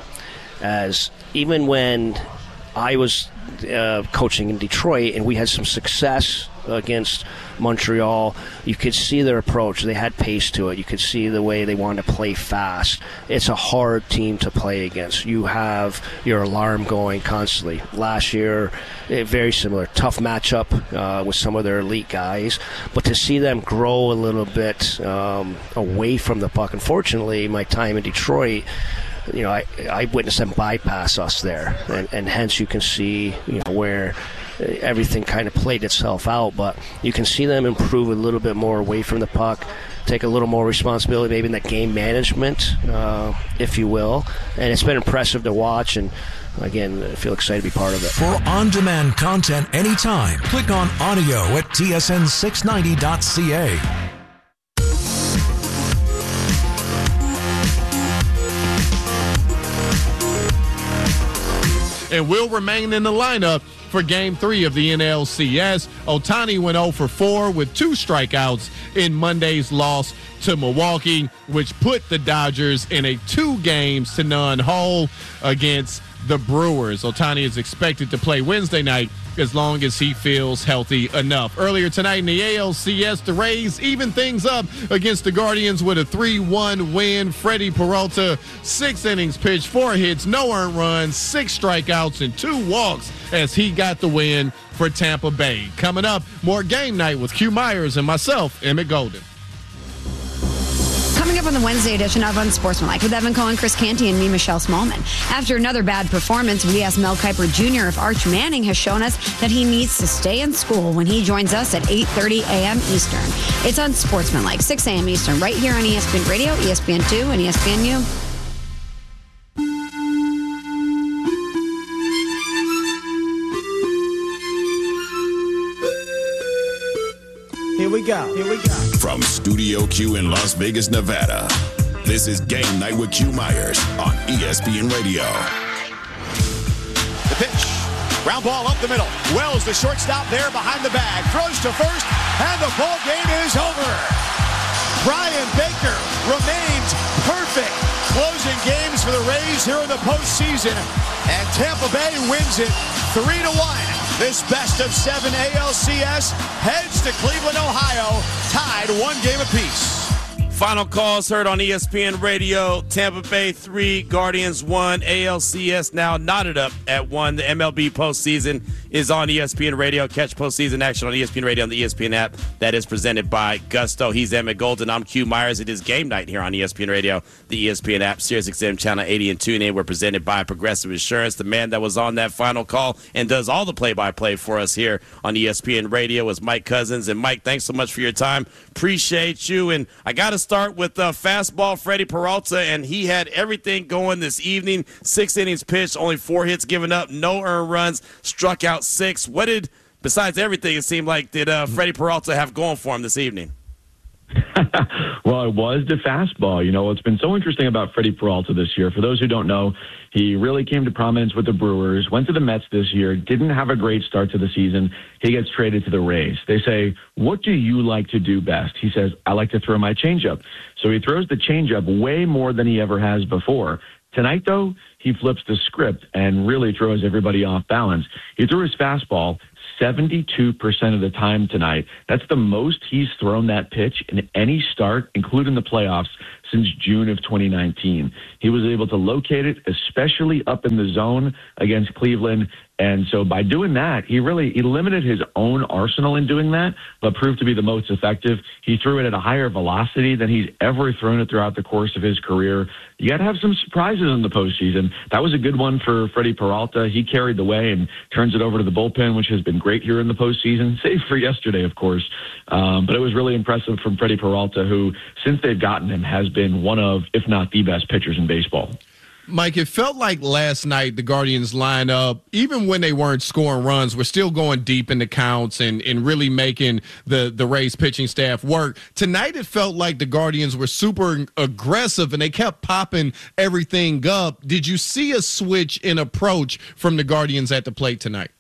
as even when I was uh, coaching in Detroit and we had some success against Montreal, you could see their approach. They had pace to it. You could see the way they wanted to play fast. It's a hard team to play against. You have your alarm going constantly. Last year, eh, very similar. Tough matchup uh, with some of their elite guys. But to see them grow a little bit um, away from the puck, unfortunately, my time in Detroit, you know, I, I witnessed them bypass us there, and, and hence you can see, you know, where everything kind of played itself out. But you can see them improve a little bit more away from the puck, take a little more responsibility, maybe in that game management, uh, if you will. And it's been impressive to watch, and again, I feel excited to be part of it. For on-demand content anytime, click on audio at T S N six ninety dot C A. And will remain in the lineup for Game three of the N L C S. Ohtani went oh for four with two strikeouts in Monday's loss to Milwaukee, which put the Dodgers in a two games to none hole against the Brewers. Ohtani is expected to play Wednesday night as long as he feels healthy enough. Earlier tonight in the A L C S, the Rays even things up against the Guardians with a three one win. Freddie Peralta, six innings pitched, four hits, no earned runs, six strikeouts, and two walks as he got the win for Tampa Bay. Coming up, more Game Night with Q Myers and myself, Emmett Golden. Coming up on the Wednesday edition of Unsportsmanlike with Evan Cohen, Chris Canty, and me, Michelle Smallman. After another bad performance, we asked Mel Kiper Junior if Arch Manning has shown us that he needs to stay in school when he joins us at eight thirty a.m. Eastern. It's Unsportsmanlike, six a.m. Eastern, right here on E S P N Radio, E S P N two, and E S P N U. Here we go. Here we go. From Studio Q in Las Vegas, Nevada, this is Game Night with Q Myers on E S P N Radio. The pitch. Ground ball up the middle. Wells, the shortstop there behind the bag. Throws to first, and the ball game is over. Brian Baker remains perfect, closing games for the Rays here in the postseason. And Tampa Bay wins it three to one. This best of seven A L C S heads to Cleveland, Ohio, tied one game apiece. Final calls heard on E S P N Radio. Tampa Bay three, Guardians one, A L C S now knotted up at one. The M L B postseason is on E S P N Radio. Catch postseason action on E S P N Radio on the E S P N app. That is presented by Gusto. He's Emmett Golden. I'm Q Myers. It is game night here on E S P N Radio, the E S P N app, SiriusXM Channel eighty, and TuneIn. We're presented by Progressive Insurance. The man that was on that final call and does all the play-by-play for us here on E S P N Radio is Mike Cousins. And Mike, thanks so much for your time. Appreciate you. And I got to start with uh, fastball Freddie Peralta, and he had everything going this evening. Six innings pitched, only four hits given up, no earned runs, struck out six. What did, besides everything, it seemed like, did uh, Freddie Peralta have going for him this evening? Well, it was the fastball. You know, what's been so interesting about Freddie Peralta this year, for those who don't know, he really came to prominence with the Brewers, went to the Mets this year, didn't have a great start to the season. He gets traded to the Rays. They say, what do you like to do best? He says, I like to throw my changeup. So he throws the changeup way more than he ever has before. Tonight, though, he flips the script and really throws everybody off balance. He threw his fastball seventy-two percent of the time tonight. That's the most he's thrown that pitch in any start, including the playoffs, since June of twenty nineteen. He was able to locate it, especially up in the zone against Cleveland. And so by doing that, he really he limited his own arsenal in doing that, but proved to be the most effective. He threw it at a higher velocity than he's ever thrown it throughout the course of his career. You got to have some surprises in the postseason. That was a good one for Freddie Peralta. He carried the way and turns it over to the bullpen, which has been great here in the postseason, save for yesterday, of course. Um, but it was really impressive from Freddie Peralta, who, since they've gotten him, has been one of, if not the best pitchers in baseball. Mike, it felt like last night the Guardians lineup, even when they weren't scoring runs, were still going deep in the counts and, and really making the, the Rays pitching staff work. Tonight it felt like the Guardians were super aggressive and they kept popping everything up. Did you see a switch in approach from the Guardians at the plate tonight?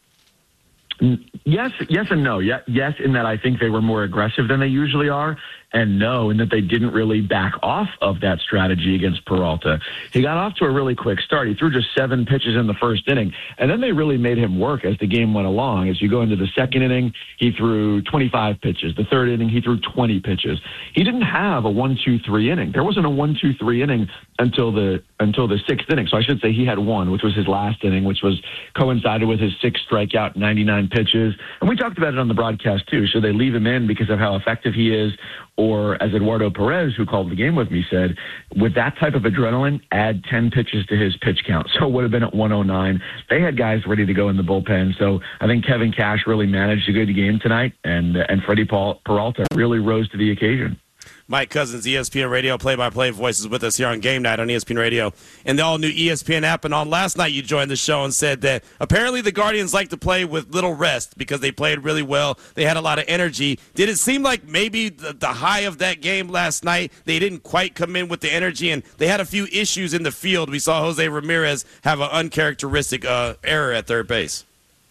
Yes, yes and no. Yeah, yes, in that I think they were more aggressive than they usually are, and no, in that they didn't really back off of that strategy against Peralta. He got off to a really quick start. He threw just seven pitches in the first inning, and then they really made him work as the game went along. As you go into the second inning, he threw twenty-five pitches. The third inning, he threw twenty pitches. He didn't have a one two three inning. There wasn't a one two three inning until the until the sixth inning. So I should say he had one, which was his last inning, which was coincided with his sixth strikeout, ninety-nine pitches. And we talked about it on the broadcast, too. Should they leave him in because of how effective he is? Or, as Eduardo Perez, who called the game with me, said, with that type of adrenaline, add ten pitches to his pitch count. So it would have been at one oh nine. They had guys ready to go in the bullpen. So I think Kevin Cash really managed a good game tonight, and, and Freddie Peralta really rose to the occasion. Mike Cousins, E S P N Radio play-by-play voices with us here on Game Night on E S P N Radio and the all-new E S P N app. And on last night, you joined the show and said that apparently the Guardians like to play with little rest because they played really well. They had a lot of energy. Did it seem like maybe the, the high of that game last night, they didn't quite come in with the energy, and they had a few issues in the field? We saw Jose Ramirez have an uncharacteristic uh, error at third base.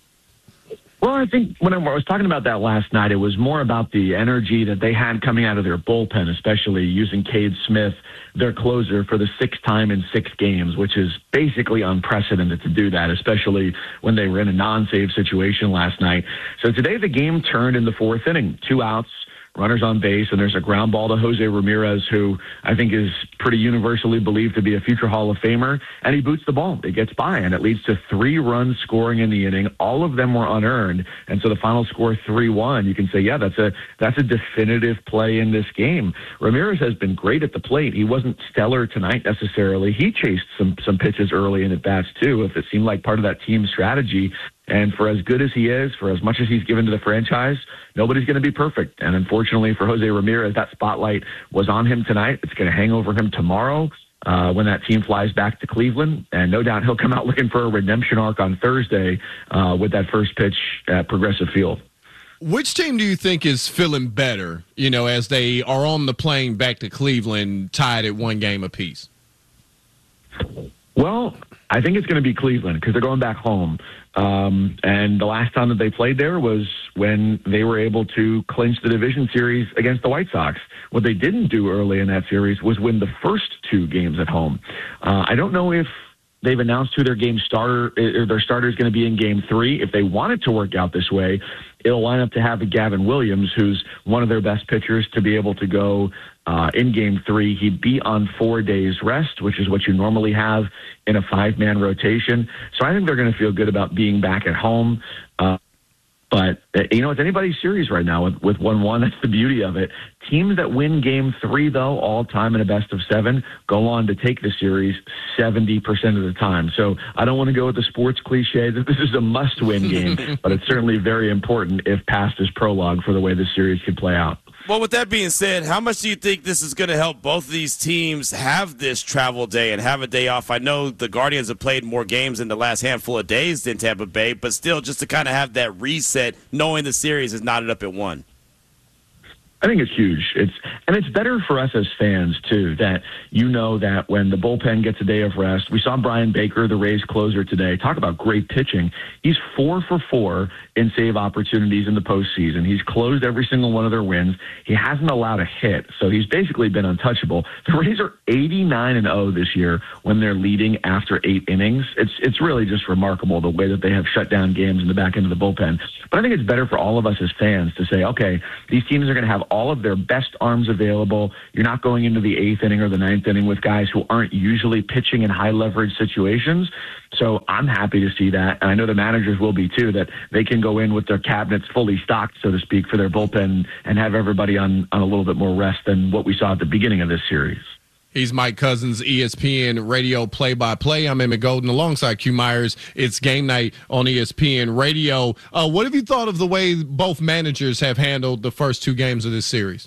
Well, I think when I was talking about that last night, it was more about the energy that they had coming out of their bullpen, especially using Cade Smith, their closer, for the sixth time in six games, which is basically unprecedented to do that, especially when they were in a non-save situation last night. So today the game turned in the fourth inning, two outs, runners on base, and there's a ground ball to Jose Ramirez, who I think is pretty universally believed to be a future Hall of Famer, and he boots the ball. It gets by, and it leads to three runs scoring in the inning. All of them were unearned, and so the final score three one. You can say, yeah, that's a that's a definitive play in this game. Ramirez has been great at the plate. He wasn't stellar tonight necessarily. He chased some some pitches early in at-bats, too, if it seemed like part of that team strategy. And for as good as he is, for as much as he's given to the franchise, nobody's going to be perfect. And unfortunately for Jose Ramirez, that spotlight was on him tonight. It's going to hang over him tomorrow uh, when that team flies back to Cleveland. And no doubt he'll come out looking for a redemption arc on Thursday uh, with that first pitch at Progressive Field. Which team do you think is feeling better, you know, as they are on the plane back to Cleveland tied at one game apiece? Well, I think it's going to be Cleveland because they're going back home. Um, and the last time that they played there was when they were able to clinch the division series against the White Sox. What they didn't do early in that series was win the first two games at home. Uh, I don't know if They've announced who their game starter or their starter is going to be in game three. If they want it to work out this way, it'll line up to have Gavin Williams, who's one of their best pitchers, to be able to go uh, in game three. He'd be on four days rest, which is what you normally have in a five-man rotation. So I think they're going to feel good about being back at home. Uh, But, you know, it's anybody's series right now with, with one one. That's the beauty of it. Teams that win game three, though, all time in a best of seven, go on to take the series seventy percent of the time. So I don't want to go with the sports cliche that this is a must-win game, but it's certainly very important if past is prologue for the way this series could play out. Well, with that being said, how much do you think this is going to help both of these teams have this travel day and have a day off? I know the Guardians have played more games in the last handful of days than Tampa Bay, but still just to kind of have that reset, knowing the series is knotted up at one. I think it's huge. It's and it's better for us as fans, too, that you know that when the bullpen gets a day of rest. We saw Brian Baker, the Rays closer today. Talk about great pitching. He's four for four in save opportunities in the postseason. He's closed every single one of their wins. He hasn't allowed a hit, so he's basically been untouchable. The Rays are eighty-nine and oh this year when they're leading after eight innings. It's it's really just remarkable the way that they have shut down games in the back end of the bullpen. But I think it's better for all of us as fans to say, okay, these teams are going to have all of their best arms available. You're not going into the eighth inning or the ninth inning with guys who aren't usually pitching in high leverage situations. So I'm happy to see that. And I know the managers will be too, that they can go in with their cabinets fully stocked, so to speak, for their bullpen and have everybody on, on a little bit more rest than what we saw at the beginning of this series. He's Mike Cousins, E S P N radio play-by-play. I'm Emmett Golden alongside Q Myers. It's game night on E S P N radio. Uh, what have you thought of the way both managers have handled the first two games of this series?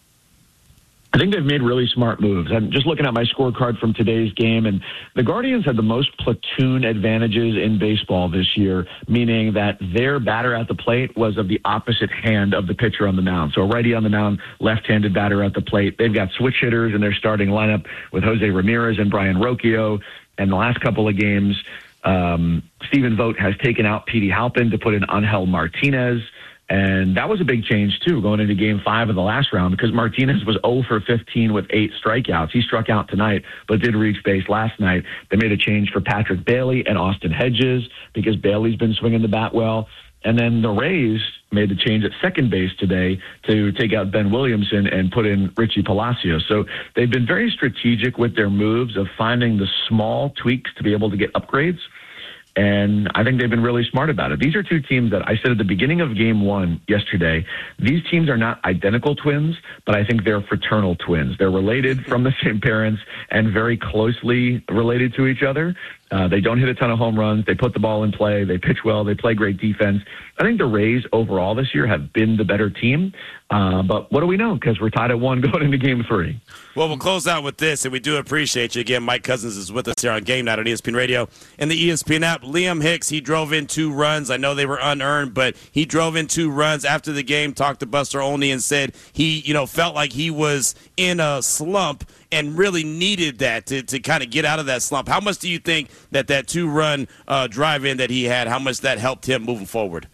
I think they've made really smart moves. I'm just looking at my scorecard from today's game, and the Guardians had the most platoon advantages in baseball this year, meaning that their batter at the plate was of the opposite hand of the pitcher on the mound. So a righty on the mound, left-handed batter at the plate. They've got switch hitters in their starting lineup with Jose Ramirez and Brian Rocchio. And the last couple of games, um, Stephen Vogt has taken out Petey Halpin to put in Angel Martinez. And that was a big change, too, going into game five of the last round, because Martinez was oh for fifteen with eight strikeouts. He struck out tonight, but did reach base last night. They made a change for Patrick Bailey and Austin Hedges because Bailey's been swinging the bat well. And then the Rays made the change at second base today to take out Ben Williamson and put in Richie Palacios. So they've been very strategic with their moves of finding the small tweaks to be able to get upgrades. And I think they've been really smart about it. These are two teams that I said at the beginning of game one yesterday, these teams are not identical twins, but I think they're fraternal twins. They're related from the same parents and very closely related to each other. Uh, they don't hit a ton of home runs. They put the ball in play. They pitch well. They play great defense. I think the Rays overall this year have been the better team. Uh, but what do we know? Because we're tied at one going into game three. Well, we'll close out with this, and we do appreciate you. Again, Mike Cousins is with us here on Game Night on E S P N Radio and the E S P N app. Liam Hicks, he drove in two runs. I know they were unearned, but he drove in two runs after the game, talked to Buster Olney and said he, you know, felt like he was in a slump and really needed that to, to kind of get out of that slump. How much do you think that that two-run uh, drive-in that he had, how much that helped him moving forward?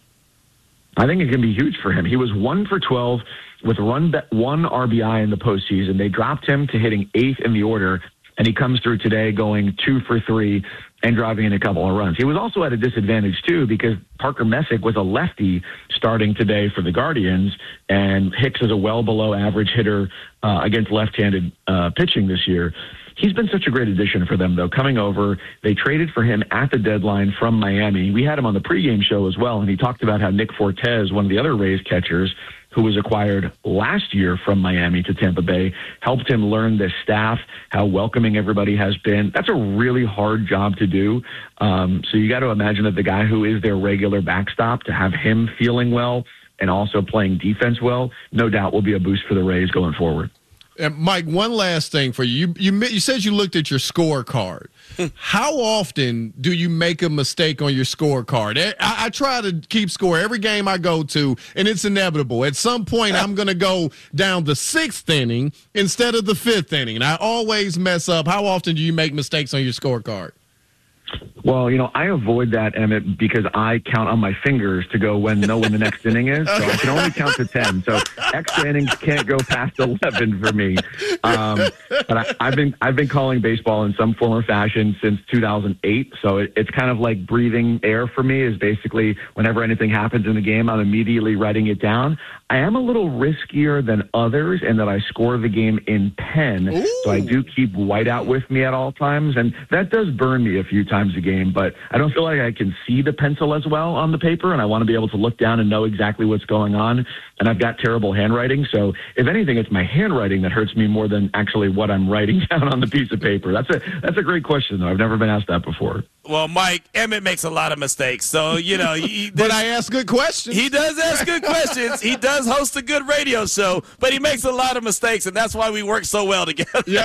I think it can be huge for him. He was one for twelve with one, one R B I in the postseason. They dropped him to hitting eighth in the order, and he comes through today going two for three and driving in a couple of runs. He was also at a disadvantage, too, because Parker Messick was a lefty starting today for the Guardians, and Hicks is a well below average hitter uh, against left-handed uh, pitching this year. He's been such a great addition for them, though. Coming over, they traded for him at the deadline from Miami. We had him on the pregame show as well, and he talked about how Nick Fortes, one of the other Rays catchers, who was acquired last year from Miami to Tampa Bay, helped him learn this staff, how welcoming everybody has been. That's a really hard job to do. Um, so you got to imagine that the guy who is their regular backstop, to have him feeling well and also playing defense well, no doubt will be a boost for the Rays going forward. And Mike, one last thing for you. You, you. you said you looked at your scorecard. How often do you make a mistake on your scorecard? I, I try to keep score every game I go to, and it's inevitable. At some point, I'm going to go down the sixth inning instead of the fifth inning. And I always mess up. How often do you make mistakes on your scorecard? Well, Well, you know, I avoid that, Emmett, because I count on my fingers to go when know when the next inning is. So I can only count to ten. So extra innings can't go past eleven for me. Um, but I, I've been I've been calling baseball in some form or fashion since two thousand eight. So it, it's kind of like breathing air for me. Is basically whenever anything happens in the game, I'm immediately writing it down. I am a little riskier than others in that I score the game in pen. Ooh. So I do keep whiteout with me at all times, and that does burn me a few times a game, but I don't feel like I can see the pencil as well on the paper, and I want to be able to look down and know exactly what's going on, and I've got terrible handwriting, so if anything, it's my handwriting that hurts me more than actually what I'm writing down on the piece of paper. That's a that's a great question, though. I've never been asked that before. Well, Mike, Emmett makes a lot of mistakes, so, you know. He, but I ask good questions. He does ask good questions. He does host a good radio show, but he makes a lot of mistakes, and that's why we work so well together. Yep.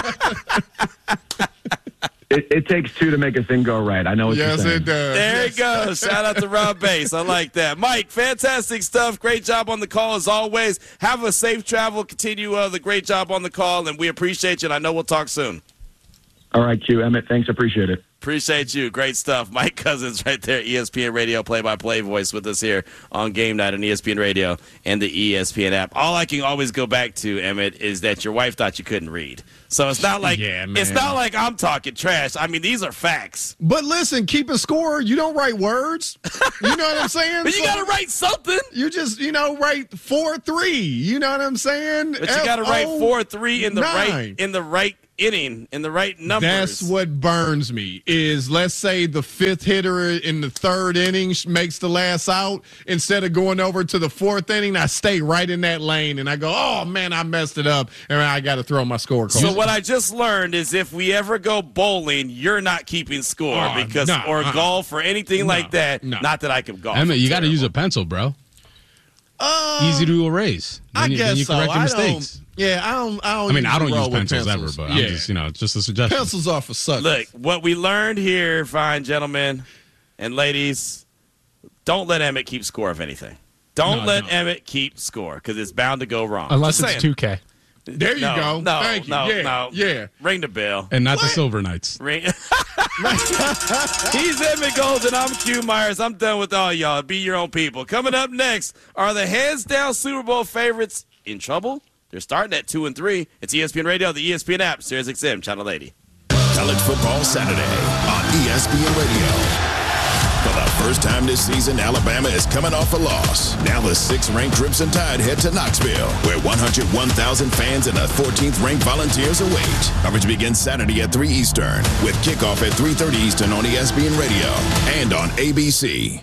It, it takes two to make a thing go right. I know what yes, you're saying. It does. There yes. you go. Shout out to Rob Bass. I like that. Mike, fantastic stuff. Great job on the call as always. Have a safe travel. Continue uh, the great job on the call, and we appreciate you, and I know we'll talk soon. All right, Q. Emmett, thanks. Appreciate it. Appreciate you. Great stuff. Mike Cousins right there, E S P N Radio play-by-play voice with us here on Game Night on E S P N Radio and the E S P N app. All I can always go back to, Emmett, is that your wife thought you couldn't read. So it's not like yeah, it's not like I'm talking trash. I mean, these are facts. But listen, keep a score. You don't write words. You know what I'm saying? But you so, got to write something. You just, you know, write four three. You know what I'm saying? But you got to write four three in the right in the right inning, in the right numbers. That's what burns me is, let's say the fifth hitter in the third inning makes the last out. Instead of going over to the fourth inning, I stay right in that lane, and I go, oh, man, I messed it up, and I got to throw my scorecard. So what I just learned is if we ever go bowling, you're not keeping score oh, because no, or uh-uh. golf or anything no, like that. No. Not that I can golf. Emmett, you got to use a pencil, bro. Uh, Easy to erase. Then I you, guess then you so. correct your I mistakes. Don't, yeah, I don't. I don't. I mean, I don't use pencils, pencils ever, but yeah. I'm just, you know, it's just a suggestion. Pencils are for suckers. Look, what we learned here, fine gentlemen and ladies, don't let Emmett keep score of anything. Don't no, let no. Emmett keep score because it's bound to go wrong. Unless Just it's saying. two K. There you no, go. No, Thank you. no, yeah, no. Yeah. Ring the bell. And not what? the Silver Knights. Ring. He's Emmett Golden. I'm Q Myers. I'm done with all y'all. Be your own people. Coming up next, are the hands-down Super Bowl favorites in trouble? They're starting at two and three. It's E S P N Radio, the E S P N app, Sirius X M, Channel eighty. College Football Saturday on E S P N Radio. For the first time this season, Alabama is coming off a loss. Now the sixth-ranked Crimson Tide head to Knoxville, where one hundred one thousand fans and the fourteenth-ranked Volunteers await. Coverage begins Saturday at three Eastern, with kickoff at three thirty Eastern on E S P N Radio and on A B C.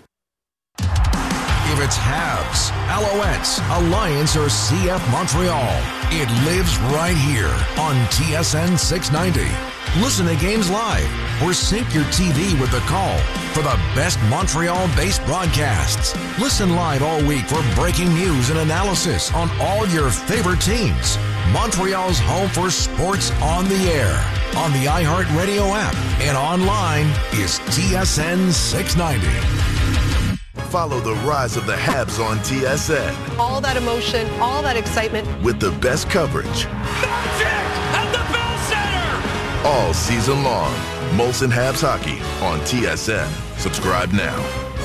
If it's Habs, Alouettes, Alliance, or C F Montreal, it lives right here on T S N six ninety. Listen to games live or sync your T V with the call for the best Montreal-based broadcasts. Listen live all week for breaking news and analysis on all your favorite teams. Montreal's home for sports on the air, on the iHeartRadio app, and online is T S N six ninety. Follow the rise of the Habs on T S N. All that emotion, all that excitement. With the best coverage. Magic at the Bell Center! All season long. Molson Habs Hockey on T S N. Subscribe now.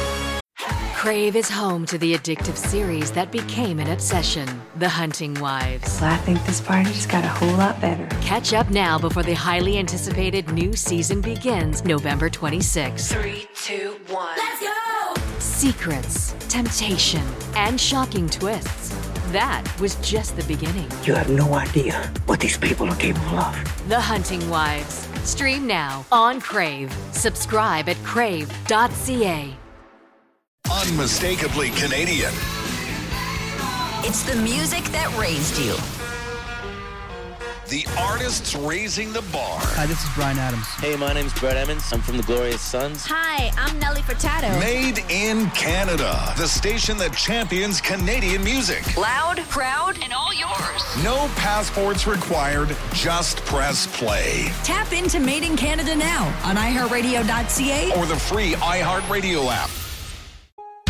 Crave is home to the addictive series that became an obsession, The Hunting Wives. Well, I think this party just got a whole lot better. Catch up now before the highly anticipated new season begins November twenty-sixth. Three, two, one. Let's go! Secrets, temptation, and shocking twists. That was just the beginning. You have no idea what these people are capable of. The Hunting Wives. Stream now on Crave. Subscribe at crave dot c a. Unmistakably Canadian. It's the music that raised you. The artists raising the bar. Hi, this is Bryan Adams. Hey, my name's Brett Emmons. I'm from the Glorious Sons. Hi, I'm Nelly Furtado. Made in Canada. The station that champions Canadian music. Loud, proud, and all yours. No passports required. Just press play. Tap into Made in Canada now on i heart radio dot c a or the free iHeartRadio app.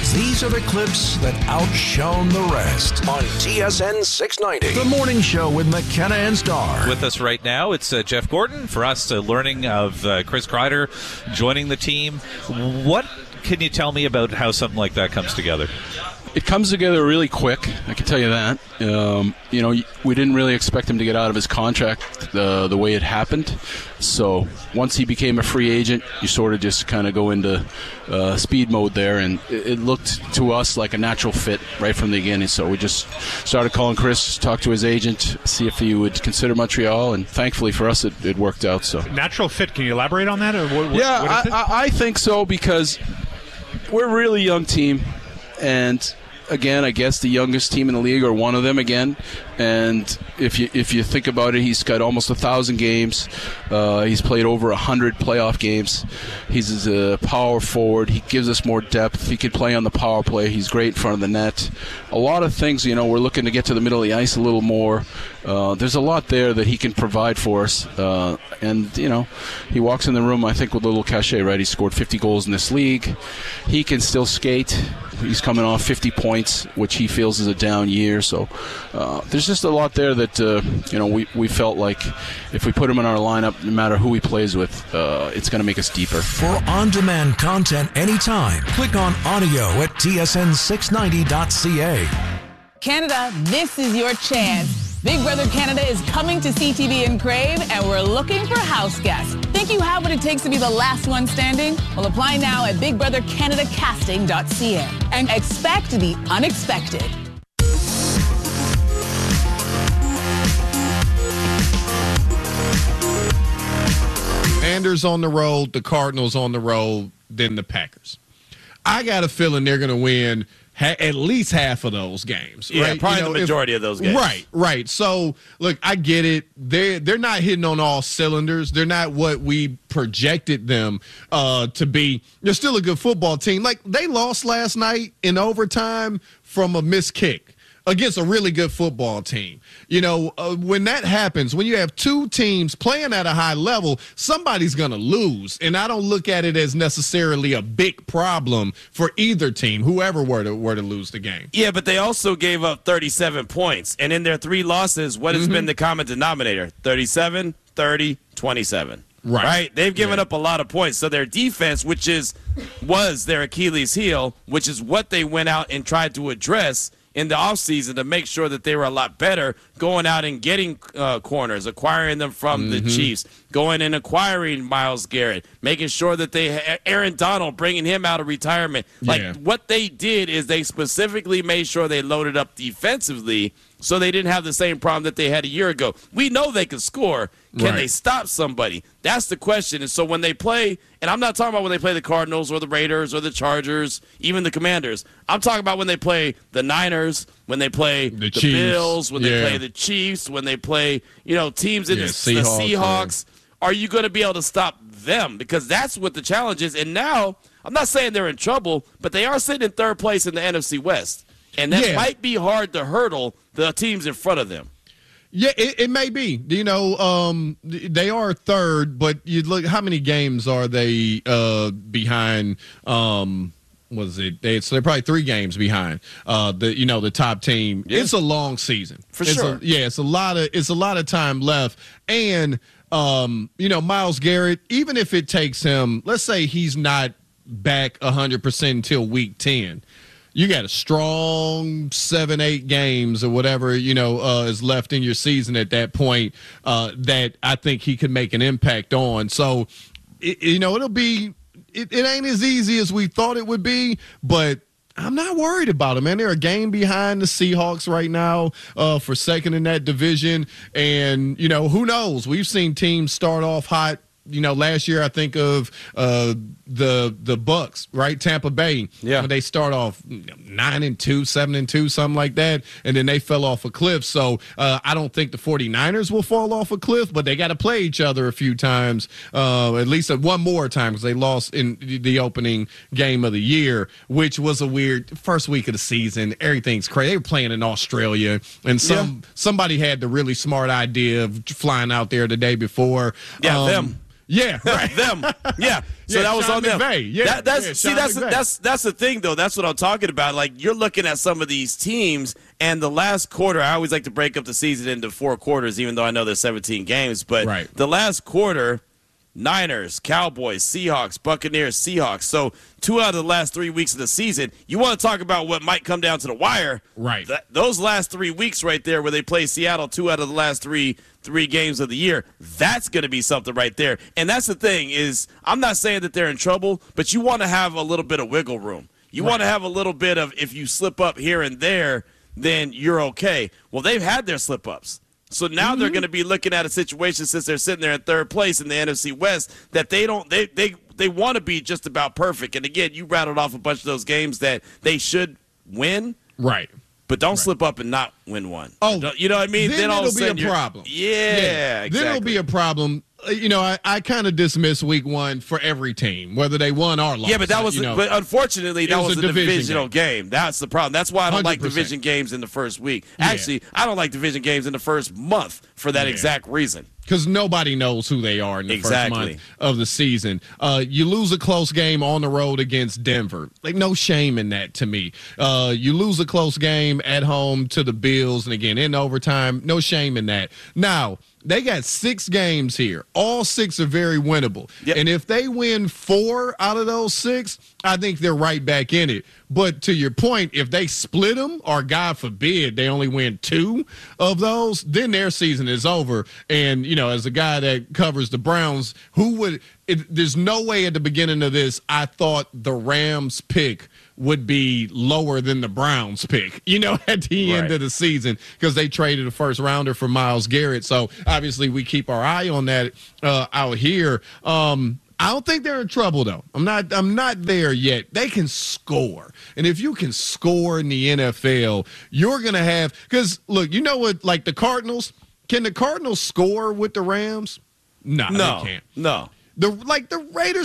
These are the clips that outshone the rest on T S N six ninety. The morning show with McKenna and Starr. With us right now, it's uh, Jeff Gordon. For us, uh, learning of uh, Chris Kreider joining the team. What can you tell me about how something like that comes together? It comes together really quick, I can tell you that. Um, you know, we didn't really expect him to get out of his contract uh, the way it happened. So once he became a free agent, you sort of just kind of go into uh, speed mode there, and it, it looked to us like a natural fit right from the beginning. So we just started calling Chris, talked to his agent, see if he would consider Montreal, and thankfully for us, it, it worked out. So natural fit. Can you elaborate on that? Or what, yeah, what is I, I, I think so, because we're a really young team, and again, I guess the youngest team in the league, or one of them again. And if you if you think about it, he's got almost a thousand games. Uh, he's played over a hundred playoff games. He's a power forward. He gives us more depth. He could play on the power play. He's great in front of the net. A lot of things, you know, we're looking to get to the middle of the ice a little more. Uh, there's a lot there that he can provide for us. Uh, and, you know, he walks in the room, I think, with a little cachet, right? He scored fifty goals in this league. He can still skate. He's coming off fifty points, which he feels is a down year. So uh, there's just a lot there that, uh, you know, we, we felt like if we put him in our lineup, no matter who he plays with, uh, it's going to make us deeper. For on-demand content anytime, click on audio at T S N six ninety dot C A. Canada, this is your chance. Big Brother Canada is coming to C T V and Crave, and we're looking for house guests. Think you have what it takes to be the last one standing? Well, apply now at big brother canada casting dot C A and expect the unexpected. Commanders on the road, the Cardinals on the road, then the Packers. I got a feeling they're going to win ha- at least half of those games. Yeah, right? probably you know, the majority if, of those games. Right, right. So, look, I get it. They're, they're not hitting on all cylinders. They're not what we projected them uh, to be. They're still a good football team. Like, they lost last night in overtime from a missed kick against a really good football team. You know, uh, when that happens, when you have two teams playing at a high level, somebody's going to lose. And I don't look at it as necessarily a big problem for either team, whoever were to, were to lose the game. Yeah, but they also gave up thirty-seven points. And in their three losses, what has mm-hmm. been the common denominator? thirty-seven, thirty, twenty-seven. Right. Right? They've given yeah. up a lot of points. So their defense, which is was their Achilles heel, which is what they went out and tried to address in the offseason to make sure that they were a lot better, going out and getting uh, corners, acquiring them from mm-hmm. the Chiefs, going and acquiring Myles Garrett, making sure that they – Aaron Donald, bringing him out of retirement. Like, yeah. what they did is they specifically made sure they loaded up defensively so they didn't have the same problem that they had a year ago. We know they can score. Can right. they stop somebody? That's the question. And so when they play, and I'm not talking about when they play the Cardinals or the Raiders or the Chargers, even the Commanders. I'm talking about when they play the Niners, when they play the, the Bills, when yeah. they play the Chiefs, when they play, you know, teams in yeah, the Seahawks. The Seahawks. Yeah. Are you going to be able to stop them? Because that's what the challenge is. And now, I'm not saying they're in trouble, but they are sitting in third place in the N F C West. And that yeah. might be hard to hurdle the teams in front of them. Yeah, it, it may be. You know, um, they are third, but you look how many games are they uh, behind? Um, was it? They, so they're probably three games behind. Uh, the you know the top team. Yeah. It's a long season for it's sure. A, yeah, it's a lot of it's a lot of time left, and um, you know Myles Garrett. Even if it takes him, let's say he's not back a hundred percent until week ten. You got a strong seven, eight games or whatever, you know, uh, is left in your season at that point uh, that I think he could make an impact on. So, it, you know, it'll be it, – it ain't as easy as we thought it would be, but I'm not worried about it, man. They're a game behind the Seahawks right now uh, for second in that division. And, you know, who knows? We've seen teams start off hot. You know, last year I think of uh, the the Bucks, right? Tampa Bay. Yeah. When they start off nine and two, seven and two, something like that, and then they fell off a cliff. So uh, I don't think the 49ers will fall off a cliff, but they got to play each other a few times, uh, at least one more time, because they lost in the opening game of the year, which was a weird first week of the season. Everything's crazy. They were playing in Australia, and some yeah. somebody had the really smart idea of flying out there the day before. Yeah, um, them. Yeah, right. them. Yeah. So Yeah, that was Sean on them. McVay. Yeah, That, that's yeah, see Sean that's McVay. that's that's the thing though. That's what I'm talking about. Like you're looking at some of these teams, and the last quarter. I always like to break up the season into four quarters, even though I know there's seventeen games. But Right. the last quarter. Niners, Cowboys, Seahawks, Buccaneers, Seahawks. So two out of the last three weeks of the season. You want to talk about what might come down to the wire? Right. That, those last three weeks right there, where they play Seattle two out of the last three three games of the year. That's going to be something right there. And that's the thing is, I'm not saying that they're in trouble, but you want to have a little bit of wiggle room. You Right. want to have a little bit of if you slip up here and there, then you're okay. Well, they've had their slip ups. So now Mm-hmm. they're going to be looking at a situation since they're sitting there in third place in the N F C West that they don't they they they want to be just about perfect. And again, you rattled off a bunch of those games that they should win, Right. but don't slip up and not win one. Oh, Don't- you know what I mean? Then, all of it'll be sudden a you're- problem. Yeah, exactly. Then it'll be a problem. Uh, You know, I, I kind of dismiss week one for every team, whether they won or lost. Yeah, but that was, you know. but unfortunately, It that was was, a a division divisional game. That's the problem. That's why I don't like one hundred percent. division games in the first week. Yeah. Actually, I don't like division games in the first month for that Yeah. exact reason. Because nobody knows who they are in the Exactly. first month of the season. Uh, you lose a close game on the road against Denver. Like, no shame in that to me. Uh, you lose a close game at home to the Bills, and again, in overtime, no shame in that. Now, they got six games here. All six are very winnable. Yep. And if they win four out of those six, I think they're right back in it. But to your point, if they split them, or God forbid they only win two of those, then their season is over. And, you know, as a guy that covers the Browns, who would it, there's no way at the beginning of this I thought the Rams pick would be lower than the Browns pick, you know, at the end Right. of the season, because they traded a first rounder for Myles Garrett. So obviously we keep our eye on that uh, out here. Um, I don't think they're in trouble though. I'm not. I'm not there yet. They can score, and if you can score in the N F L, you're gonna have. Because look, you know what? Like the Cardinals, can the Cardinals score with the Rams? No, No, they can't. no. The like the Raiders